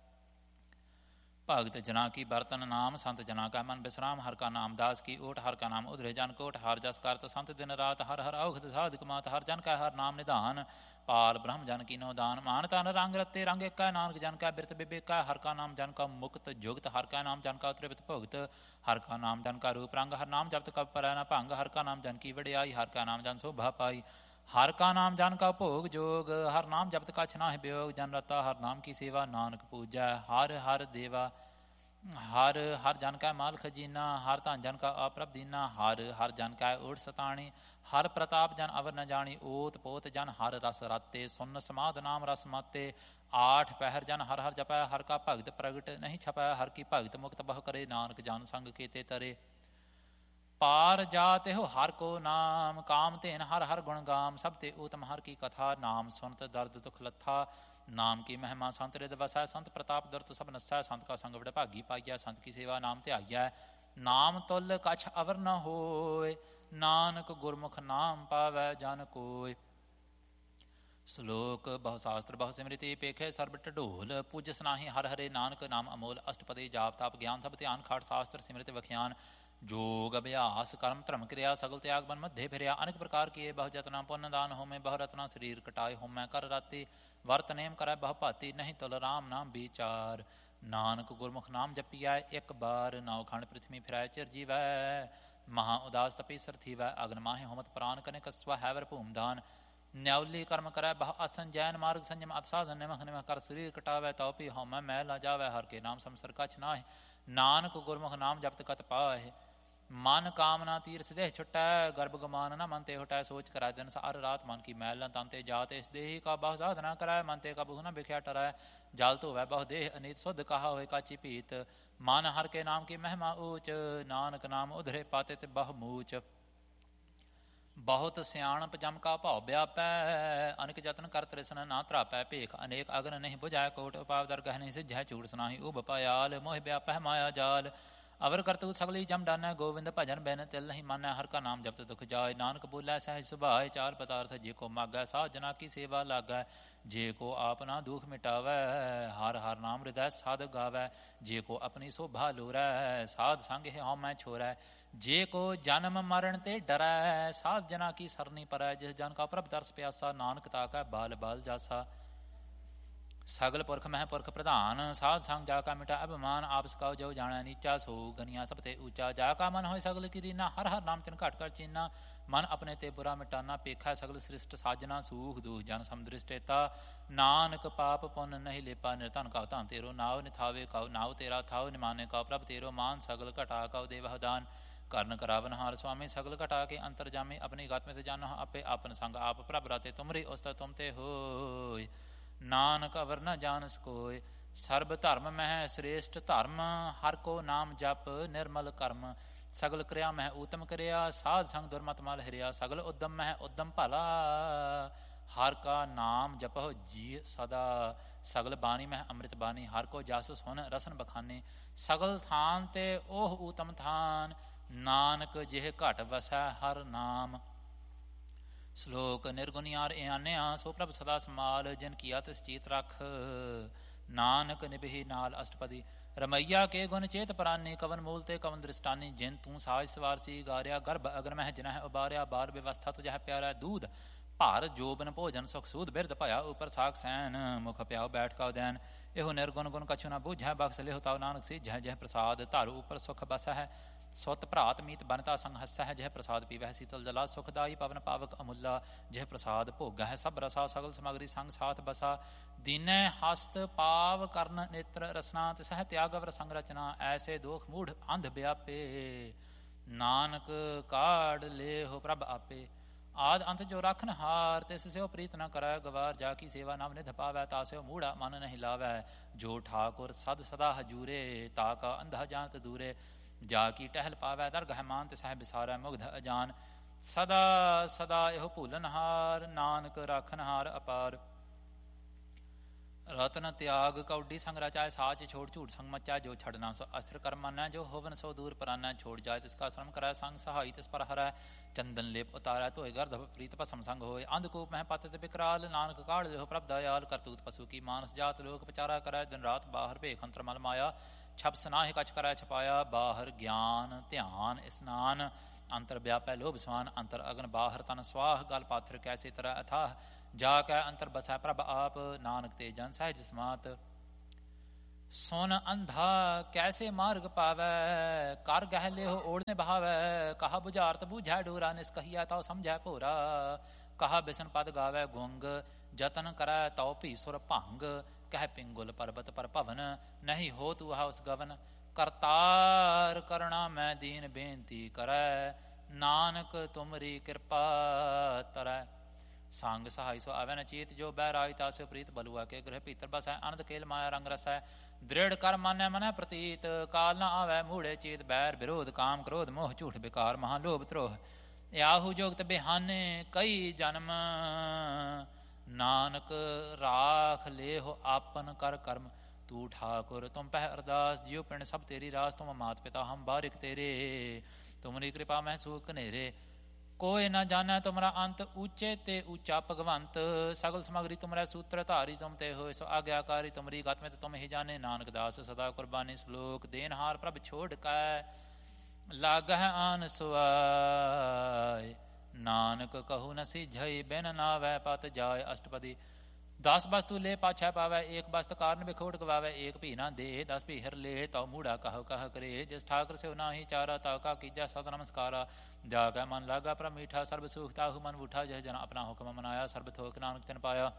ਭਗਤ ਜਨਾ ਕੀ ਬਰਤਨ ਨਾਮ, ਸੰਤ ਜਨਾ ਕਾ ਮਨ ਬਿਸਰਾਮ। ਹਰ ਕਾ ਨਾਮ ਦਾਸ ਕੀ ਓਟ, ਹਰ ਕਾ ਨਾਮ ਉਧਰੇ ਜਨ ਕੋਟ। ਹਰ ਜਸ ਕਰਤ ਸੰਤ ਦਿਨ ਰਾਤ, ਹਰ ਹਰ ਔਖਦ ਸਾਧਕ ਮਾਤ। ਹਰ ਜਨ ਕਾ ਹਰ ਨਾਮ ਨਿਧਾਨ, ਪਾਲ ਬ੍ਰਹਮ ਜਨ ਕੀਨੋ ਦਾਨ। ਮਾਨ ਤਨ ਰੰਗ ਰਤੇ ਰੰਗ ਏਕੈ, ਨਾਨਕ ਜਨ ਕਾ ਬਿਰਤ ਬਿਬੇਕੈ। ਹਰ ਕਾ ਨਾਮ ਜਨ ਕਾ ਮੁਕਤ ਜੁਗਤ, ਹਰ ਕਾ ਨਾਮ ਜਨ ਕਾ ਤ੍ਰਿਪਤ ਭੁਗਤ। ਹਰ ਕਾ ਨਾਮ ਜਨ ਕਾ ਰੂਪ ਰੰਗ, ਹਰ ਨਾਮ ਜਪਤ ਕਬ ਪਰੈ ਨ ਭੰਗ। ਹਰ ਕਾ ਨਾਮ ਜਨ ਕੀ ਵਡਿਆਈ, ਹਰ ਕਾ ਨਾਮ ਜਨ ਸੋਭਾ ਪਾਈ। ਹਰ ਕਾ ਨਾਮ ਜਨ ਕਾ ਭੋਗ ਜੋਗ, ਹਰ ਨਾਮ ਜਪਤ ਕਛ ਨਾਹਿ ਬਿਯੋਗ। ਜਨ ਰਤਾ ਹਰ ਨਾਮ ਕੀ ਸੇਵਾ, ਨਾਨਕ ਪੂਜੈ ਹਰ ਹਰ ਦੇਵਾ। ਹਰ ਹਰ ਜਨ ਕੈ ਮਾਲ ਖਜੀਨਾ, ਹਰ ਧਨ ਜਨ ਕਾ ਆਪਰਬ ਦੀਨਾ। ਹਰ ਹਰ ਜਨ ਕੈ ਓਟ ਸਤਾਣੀ, ਹਰ ਪ੍ਰਤਾਪ ਜਨ ਅਵਰ ਨ ਜਾਣੀ। ਓਤ ਪੋਤ ਜਨ ਹਰ ਰਸ ਰਾਤੇ, ਸੁਨ ਸਮਾਧ ਨਾਮ ਰਸ ਮਾਤੇ। ਆਠ ਪਹਿਰ ਜਨ ਹਰ ਹਰ ਜਪੈ, ਹਰ ਕਾ ਭਗਤ ਪ੍ਰਗਟ ਨਹੀਂ ਛਪੈ। ਹਰ ਕੀ ਭਗਤ ਮੁਕਤ ਬਹੁ ਕਰੇ, ਨਾਨਕ ਜਨ ਸੰਗ ਕੀਤੇ ਤਰੇ। ਪਾਰ ਜਾਤ ਹੋ ਹਰ ਕੋ ਨਾਮ, ਕਾਮ ਧੇਨ ਹਰ ਹਰ ਗੁਣ ਗਾਮ। ਸਭ ਤੇ ਊਤਮ ਹਰ ਕੀ ਕਥਾ, ਨਾਮ ਸੁਨਤ ਦਰਦ ਦੁਖ ਲੱਥਾ। ਨਾਮ ਕੀ ਮਹਿਮਾ ਸੰਤ ਰਿਦ ਵਸੈ, ਸੰਤ ਪ੍ਰਤਾਪ ਦੁਰਤ ਸਭ ਨਸੈ। ਸੰਤ ਕਾ ਸੰਗ ਵਡਭਾਗੀ ਪਾਈਐ, ਸੰਤ ਕੀ ਸੇਵਾ ਨਾਮ ਧਿਆਈਐ। ਨਾਮ ਤੁਲ ਕਛ ਅਵਰ ਨ ਹੋਇ, ਨਾਨਕ ਗੁਰਮੁਖ ਨਾਮ ਪਾਵੈ ਜਨ ਕੋਇ। ਸ਼ਲੋਕ ਬਹੁ ਸ਼ਾਸਤਰ ਬਹੁ ਸਿਮ੍ਰਿਤੀ, ਪੇਖੇ ਸਰਬ ਢਢੋਲ। ਪੂਜਸ ਨਾਹੀ ਹਰ ਹਰੇ, ਨਾਨਕ ਨਾਮ ਅਮੋਲ। ਅਸ਼ਟਪਦੀ ਜਾਪ ਤਾਪ ਗਿਆਨ ਸਭ ਧਿਆਨ, ਖਾਟ ਸ਼ਾਸਤਰ ਸਿਮ੍ਰਿਤ ਵਖਿਆਨ। जोग अभ्यास कर्म धर्म क्रिया सगल त्याग बन मध्य फिरिया। अनेक प्रकार किए बहु जतना पुण्य दान होमे बहु रत्ना शरीर कटाए होमै कर राति। वर्त नेम करै बहु भांति नहीं तुल राम नाम विचार। नानक गुरमुख नाम जपिया एक बार नाव खंड पृथ्वी फिराय चिर जीवै। महा उदास तपी सर थीवै अग्न माहे होमत प्राण कने कसवा हैवर भूमदान। न्याउली कर्म करै बहु आसन जैन मार्ग संयम अत साधन निमख निमख कर शरीर कटावै। तौ पी होमै मैल न जावै हर के नाम समसर कछ नाहि। नानक गुरमुख नाम जपत कत पाहि। मन कामना तीर्थ देह छुटै गर्भ गमान न मन ते हुटै। सोच करै दिन सार रात मन की मैल न तांते जात। इस देही का बहु साधना करै मन ते कबहु न बिख्या टरै। जल धोवै बहु देह अनीत शुद्ध कहा होए काची पीत। मन हर के नाम की महिमा ऊच नानक नाम उधरे पातित बहु मूच। बहुत सियाणप जम का भाव व्यापै अनेक जतन कर तृष्ण ना त्रापै। भेख अनेक अग्न नहीं बुझाय कोट उपाव दर गहने सिझै चूड़ सुनाही उब पयाल। मोह व्यापै माया जाल अवर करतूत सगली जम डानै। गोविंद भजन बैन तिल नहीं मानै हर का नाम जपत दुख जाय। नानक बोलै सहज सुभाय चार पदार्थ जे को मागै। साध जना की सेवा लागै जे को आपना दुख मिटावै। हर हर नाम हृदय साध गावै जे को अपनी शोभा लोरै। साध संग है हमै छोरै जे को जन्म मरण ते डरै। साध जना की सरनी परै जिस जन का प्रभ दर्श प्यासा। नानक ताकै बाल बाल जासा। सगल पुरख मह पुरख प्रधान साध संग जाका मिटा अभिमान। आपस का जो जाना नीचा सो गनिया सब ते ऊंचा। जाका मन होय सगल की रीना हर हर नाम तिन घट कर चीना। मन अपने ते बुरा मिटाना पेखा सगल सृष्ट साजना। सूख दूह जन समुदृष्टेता नानक पाप पुण्य नहीं लेपा। निर्धन का धन तेरो नाव निथावे कौ नाव तेरा थाव निमाने का प्रभ तेरो मान। सगल घटा कौ देवहदान कर्ण करावन हार स्वामी। सगल घटा के अंतर जामे अपनी गात में से जानो आपे आपन संग आप प्रभ राते तुमरी उस्त तुम ते होय। नानक अवर न जानस कोय ਸਰਬ ਧਰਮ ਮਹਿ ਸ੍ਰੇਸ਼ਟ ਧਰਮ, ਹਰ ਕੋ ਨਾਮ ਜਪ ਨਿਰਮਲ ਕਰਮ। ਸਗਲ ਕਿਰਿਆ ਮਹਿ ਊਤਮ ਕਿਰਿਆ, ਸਾਧ ਸੰਗ ਦੁਰਮਤ ਮਲ ਹਿਰਿਆ। ਸਗਲ ਉਦਮ ਮਹਿ ਉਦਮ ਭਲਾ, ਹਰ ਕਾ ਨਾਮ ਜਪਹੁ ਜੀ ਸਦਾ। ਸਗਲ ਬਾਣੀ ਮਹਿ ਅੰਮ੍ਰਿਤ ਬਾਣੀ, ਹਰ ਕੋ ਜਸ ਸੁਨ ਰਸਨ ਬਖਾਨੇ। ਸਗਲ ਥਾਨ ਤੇ ਉਹ ਊਤਮ ਥਾਨ, ਨਾਨਕ ਜਿਹ ਘਟ ਵਸੈ ਹਰ ਨਾਮ। ਸ਼ਲੋਕ ਨਿਰਗੁਣਿਆਰ ਇਆਨਿਆ, ਸੋ ਪ੍ਰਭ ਸਦਾ ਸਮਾਲ। ਜਿਨ ਕੀਆ ਤਿਸ ਚੀਤ ਰਖ, ਨਾਨਕ ਨਿਭੀ ਨਾਲ ਅਸ਼ਟਪਦੀ। ਰਮਈਆ ਕੇ ਗੁਣ ਚੇਤ ਪ੍ਰਾਨੀ, ਕਵਨ ਮੂਲ ਤੇ ਕਵਨ ਦ੍ਰਿਸ਼ਟਾਨੀ। ਜਿਨ ਤੂੰ ਸਾਜ ਸਵਾਰਸੀ ਗਾਰਿਆ, ਗਰਭ ਅਗਰ ਮਹਿ ਜਿਨਹਿ ਉਬਾਰਿਆ। ਬਾਰ ਵਿਵਸਥਾ ਤੁਝਹਿ ਪਿਆਰਾ ਦੂਧ, ਭਾਰ ਜੋਬਨ ਭੋਜਨ ਸੁਖ ਸੂਦ। ਬਿਰਧ ਭਇਆ ਉਪਰ ਸਾਖ ਸੈਨ, ਮੁਖ ਪਿਆਉ ਬੈਠ ਕਾ ਉਦੈਨ। ਇਹੋ ਨਿਰਗੁਣ ਗੁਣ ਕਛੁ ਨ ਬੂਝੈ, ਬਖਸ਼ ਲਿਹੁ ਤਾਉ ਨਾਨਕ ਸੀਝੈ। ਜਹ ਪ੍ਰਸਾਦ ਧਰ ਉਪਰ ਸੁਖ ਬਸਹਿ, ਸੁਤ ਭਰਾਤ ਮੀਤ ਬਨਤਾ ਸੰਗ ਹਸਹਿ। ਜਹ ਪ੍ਰਸਾਦ ਪੀਵਹਿ ਸੀਤਲ ਜਲਾ, ਸੁਖਦਾਈ ਪਵਨ ਪਾਵਕ ਅਮੁੱਲਾ। ਜਹ ਪ੍ਰਸਾਦ ਭੋਗਹਿ ਸਭ ਰਸਾ, ਸਗਲ ਸਮਗਰੀ ਸੰਗ ਸਾਥ ਬਸਾ। ਦੀਨੈ ਹਸਤ ਪਾਵ ਕਰਨ ਨੇਤਰ ਰਸਨਾ, ਤਿਸਹਿ ਤਿਆਗਵਰ ਸੰਗ ਰਚਨਾ। ਐਸੇ ਦੋਖ ਮੂਢ ਅੰਧ ਵਿਆਪੇ, ਨਾਨਕ ਕਾਢ ਲੇਹੁ ਪ੍ਰਭ ਆਪੇ। ਆਦ ਅੰਤ ਜੋ ਰਖਨ ਹਾਰ, ਤਿਸ ਸਿਓ ਪ੍ਰੀਤ ਨ ਕਰੈ ਗਵਾਰ। ਜਾ ਕੀ ਸੇਵਾ ਨਾਮ ਨਿਧ ਪਾਵੈ, ਤਾ ਸਿਓ ਮੂੜਾ ਮਨ ਨਹੀਂ ਲਾਵੈ। ਜੋ ਠਾਕੁਰ ਸਦ ਸਦਾ ਹਜੂਰੇ, ਤਾ ਕਾ ਅੰਧਾ ਜਾਣਤ ਦੂਰੇ। ਜਾ ਕੀ ਟਹਿਲ ਪਾਵੈ ਦਰਗਹਿ ਮਾਨ, ਤਿਸਹਿ ਬਿਸਾਰੈ ਮੁਗਧ ਅਜਾਨ। ਸਦਾ ਸਦਾ ਇਹੋ ਭੂਲਨ ਹਾਰ, ਨਾਨਕ ਰਾਖਨ ਹਾਰ ਅਪਾਰ। ਰਤਨ ਤਿਆਗ ਕੌਡੀ ਸੰਗ ਰਚਾਏ, ਸਾਚ ਛੋੜ ਝੂਠ ਸੰਗ ਮਚਾਏ। ਜੋ ਛੜਨਾ ਸੋ ਅਸਥਿਰ ਕਰਮ ਮਾਨੈ, ਜੋ ਹੋਵਨ ਸੋ ਦੂਰ ਪਰਾਨੈ। ਛੋੜ ਜਾਏ ਤਿਸ ਕਾ ਸ਼ਰਮ ਕਰੈ, ਸੰਗ ਸਹਾਈ ਤਿਸ ਪਰ ਹਰੈ। ਚੰਦਨ ਲੇਪ ਉਤਾਰੈ, ਧੋਏ ਗਰਧਬ ਪ੍ਰੀਤ ਭਸਮ ਸੰਗ ਹੋਏ। ਅੰਧਕੂਪ ਮਹਿ ਪਤਿਤ ਬਿਕਰਾਲ, ਨਾਨਕ ਕਾਢ ਲਿਹੁ ਪ੍ਰਭ ਦਇਆਲ। ਕਰਤੂਤ ਪਸ਼ੂ ਕੀ ਮਾਨਸ ਜਾਤ, ਲੋਕ ਵਿਚਾਰਾ ਕਰੈ। ਦਿਨ ਰਾਤ ਬਾਹਰ ਭੇਖ ਅੰਤਰ ਮਲ ਮਾਇਆ। ਛਪ ਸਨਾਹਿ ਕਛ ਕਰੈ ਛਪਾਇਆ, ਬਾਹਰ ਗਿਆਨ ਧਿਆਨ ਇਸਨਾਨ। ਅੰਤਰ ਵਿਆਪੈ ਲੋਭ ਸਵਾਨ, ਅੰਤਰ ਅਗਨ ਬਾਹਰ ਤਨ ਸਵਾਹ। ਗਲ ਪਾਥਰ ਕੈਸੇ ਤਰੈ ਅਥਾਹ, ਜਾ ਕੈ ਅੰਤਰ ਬਸੈ ਪ੍ਰਭ ਆਪ। ਨਾਨਕ ਤੇ ਜਨ ਸਹਿਜ ਸਮਾਤ। ਸੁਨ ਅੰਧਾ ਕੈਸੇ ਮਾਰਗ ਪਾਵੈ, ਕਰ ਗਹਿ ਲਿਹੁ ਓੜ ਨਿਭਾਵੈ। ਕਹਾ ਬੁਝਾਰਤ ਬੂਝੈ ਡੋਰਾ, ਨਿਸਕਹੀਆ ਤਉ ਸਮਝੈ ਭੋਰਾ। ਕਹਾ ਬਿਸਨ ਪਦ ਗਾਵੈ ਗੁੰਗ, ਜਤਨ ਕਰੈ ਤਉ ਭੀ ਸੁਰ ਭੰਗ। ਕਹਿ ਪਿੰਗੁਲ ਪਰਬਤ ਪਰ ਭਵਨ, ਨਹੀਂ ਹੋ ਤੂ ਹਾ ਉਸ ਗਵਨ। ਕਰਤਾਰ ਕਰਣਾ ਮੈਂ ਦੀਨ ਬੇਨਤੀ ਕਰੈ, ਨਾਨਕ ਤੁਮਰੀ ਕਿਰਪਾ ਤਰੈ। ਸੰਗ ਸਹਾਈ ਸੋ ਆਵੈ ਨ ਚੀਤ, ਜੋ ਬਹਿ ਰਾਜ ਤਾਸਿਓ ਪ੍ਰੀਤ। ਬਲੂਆ ਕੇ ਗ੍ਰਹਿ ਭੀਤਰ ਬਸੈ, ਅਨੰਦ ਕੇਲ ਮਾਇਆ ਰੰਗ ਰਸੈ। ਦ੍ਰਿੜ ਕਰ ਮਾਨੈ ਮਨੈ ਪ੍ਰਤੀਤ, ਕਾਲ ਨ ਆਵੈ ਮੂੜੇ ਚੀਤ। ਬੈਰ ਵਿਰੋਧ ਕਾਮ ਕ੍ਰੋਧ ਮੋਹ ਝੂਠ ਬਿਕਾਰ, ਮਹਾ ਲੋਭ ਧਰੋਹ। ਆਹੂ ਜੋਗਤ ਬਿਹਾਨੇ ਕਈ ਜਨਮ, ਨਾਨਕ ਰਾਖ ਲੇਹੁ ਆਪਨ ਕਰ ਕਰਮ। ਤੂ ਠਾਕੁਰ ਤੁਮ ਪਹਿ ਅਰਦਾਸ, ਜਿਉ ਪਿੰਡ ਸਭ ਤੇਰੀ ਰਾਸ। ਤੁਮ ਮਾਤ ਪਿਤਾ ਹਮ ਬਾਰਿਕ ਤੇਰੇ, ਤੁਮਰੀ ਕਿਰਪਾ ਮਹਿ ਸੂਖ ਹਨੇਰੇ। ਕੋਇ ਨ ਜਾਣੈ ਤੁਮਰਾ ਅੰਤ, ਊਚੇ ਤੇ ਊਚਾ ਭਗਵੰਤ। ਸਗਲ ਸਮਗਰੀ ਤੁਮਰੈ ਸੂਤਰ ਧਾਰੀ, ਤੁਮ ਤੇ ਹੋਏ ਸੋ ਆਗਿਆਕਾਰੀ। ਤੁਮਰੀ ਗਤ ਵਿੱਚ ਤੁਮ ਹੀ ਜਾਣੇ, ਨਾਨਕ ਦਾਸ ਸਦਾ ਕੁਰਬਾਨੀ। ਸ਼ਲੋਕ ਦੇਨਹਾਰ ਪ੍ਰਭ ਛੋੜ ਕੈ, ਲਾਗਹਿ ਆਨ ਸੁਆਇ। ਨਾਨਕ ਕਹੂ ਨ ਸਿਝਈ, ਬਿਨ ਨਾਵੈ ਪਤ ਜਾਇ। ਅਸ਼ਟਪਦੀ। ਦਸ ਵਸਤੂ ਲੈ ਪਾਛੈ ਪਾਵੈ, ਏਕ ਵਸਤ ਕਾਰਨ ਬਿਖੋਟ ਗਵਾਵੈ। ਏਕ ਭੀ ਨਾ ਦੇ ਦਸ ਭੀ ਹਿਰ ਲੈ, ਤਉ ਮੂੜਾ ਕਹੋ ਕਹ ਕਰੇ। ਜਿਸ ਠਾਕੁਰ ਸਿਉ ਨਾਹੀ ਚਾਰਾ, ਤਉ ਕਾ ਕੀਜੈ ਸਤ ਨਮਸਕਾਰਾ। ਜਾ ਕੈ ਮਨ ਲਾਗਾ ਪ੍ਰਭ ਮੀਠਾ, ਸਰਬ ਸੁਖ ਤਾਹੂ ਮਨ ਬੂਠਾ। ਜਹ ਜਨ ਆਪਣਾ ਹੁਕਮ ਮਨਾਇਆ, ਸਰਬ ਥੋਕ ਨਾਨਕ ਤਿਨ ਪਾਇਆ।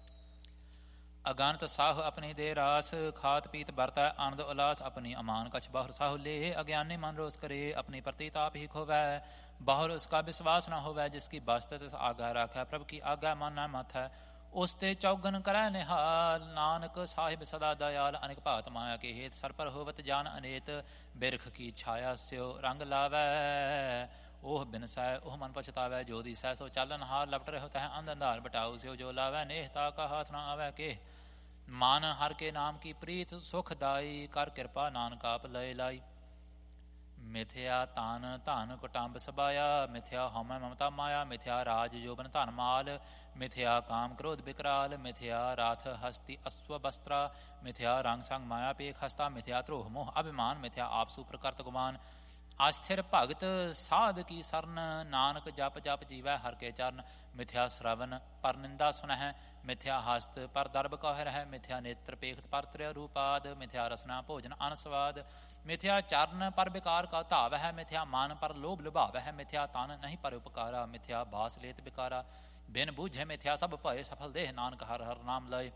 ਅਗਾਨਤ ਸਾਹੁ ਆਪਣੀ ਦੇ ਰਾਸ, ਖਾਤ ਪੀਤ ਵਰਤੈ ਆਨੰਦ ਉਲਾਸ। ਆਪਣੀ ਅਮਾਨ ਕਛ ਬਾਹੁਰ ਸਾਹੁ ਲੇ, ਅਗਿਆਨੀ ਮਨ ਰੋਸ ਕਰੇ। ਆਪਣੀ ਪ੍ਰਤੀਤ ਆਪ ਹੀ ਖੋਵੈ, ਬਾਹੁਰ ਉਸਕਾ ਵਿਸ਼ਵਾਸ ਨ ਹੋਵੈ। ਜਿਸकी ਬਸਤ ਤਿਸ ਆਗਾ ਰਾਖੈ, ਪ੍ਰਭ ਕੀ ਆਗਾ ਮਨ ਨ ਮਥੈ। ਉਸ ਤੇ ਚੌਗਨ ਕਰੈ ਨਿਹਾਲ, ਨਾਨਕ ਸਾਹਿਬ ਸਦਾ ਦਇਆਲ। ਅਨੇਕ ਭਾਤ ਮਾਇਆ ਕੇ ਹੇਤ, ਸਰ ਪਰ ਹੋਵਤ ਜਾਨ ਅਨੇਤ। ਬਿਰਖ ਕੀ ਛਾਇਆ ਸਿਓ ਰੰਗ ਲਾਵੈ, ਉਹ ਬਿਨਸੈ ਉਹ ਮਨ ਪਛਤਾਵੈ। ਜੋ ਦੀਸੈ ਸੋ ਚਾਲਨ ਹਾਰ, ਲਪਟ ਰਹਿ ਤਹਿ ਅੰਧ ਅੰਧਾਰ। ਬਟਾਉ ਸਿਓ ਜੋ ਲਾਵੈ, ਨੇਹ ਤਾ ਕਾ ਹਾਥ ਨ ਆਵੈ ਕੇ। ਮਨ ਹਰ ਕੇ ਨਾਮ ਕੀ ਪ੍ਰੀਤ, ਸੁਖ ਦਾਈ। ਕਰ ਕਿਰਪਾ ਨਾਨਕ ਆਪ ਲਏ ਲਾਈ। ਮਿਥਿਆ ਤਨ ਧਨ ਕੁਟੰਬ ਸਬਾਇਆ, ਮਿਥਿਆ ਹਉਮੈ ਮਮਤਾ ਮਾਇਆ। ਮਿਥਿਆ ਰਾਜ ਜੋਬਨ ਧਨ ਮਾਲ, ਮਿਥਿਆ ਕਾਮ ਕ੍ਰੋਧ ਬਿਕਰਾਲ। ਮਿਥਿਆ ਰਾਥ ਹਸਤੀ ਅਸਵ ਬਸਤਰਾ, ਮਿਥਿਆ ਰੰਗ ਸੰਗ ਮਾਇਆ ਪੇਖ ਹਸਤਾ। ਮਿਥਿਆ ਧਰੋਹ ਮੋਹ ਅਭਿਮਾਨ, ਮਿਥਿਆ ਆਪਸੂ ਪ੍ਰਕਰਤ ਗੁਮਾਨ। ਅਸਥਿਰ ਭਗਤ ਸਾਧ ਕੀ ਸਰਨ, ਨਾਨਕ ਜਪ ਜਪ ਜੀਵੈ ਹਰ ਕੇ ਚਰਨ। ਮਿਥਿਆ ਸ਼ਰਵਨ ਪਰ ਨਿੰਦਾ ਸੁਨਹਿ, ਮਿਥਿਆ ਹਸਤ ਪਰ ਦਰਬ ਕਹਿ ਰਹਿ। ਮਿਥਿਆ ਨੇਤਰ ਪੇਖਤ ਪਰ ਤ੍ਰਿਆ ਰੂਪਾਦ, ਮਿਥਿਆ ਰਸਨਾ ਭੋਜਨ ਅਨ ਸਵਾਦ। ਮਿਥਿਆ ਚਰਨ ਪਰ ਵਿਕਾਰ ਕਾ ਧਾਵ ਹੈ, ਮਿਥਿਆ ਮਨ ਪਰ ਲੋਭ ਲੁਭਾਵ ਹੈ। ਮਿਥਿਆ ਤਨ ਨਹੀਂ ਪਰ ਉਪਕਾਰਾ, ਮਿਥਿਆ ਬਾਸ ਲੇਤ ਬਿਕਾਰਾ। ਬਿਨ ਬੂਝੇ ਮਿਥਿਆ ਸਭ ਭਏ ਸਫਲ ਦੇਹ, ਨਾਨਕ ਹਰ ਹਰ ਨਾਮ ਲਏ।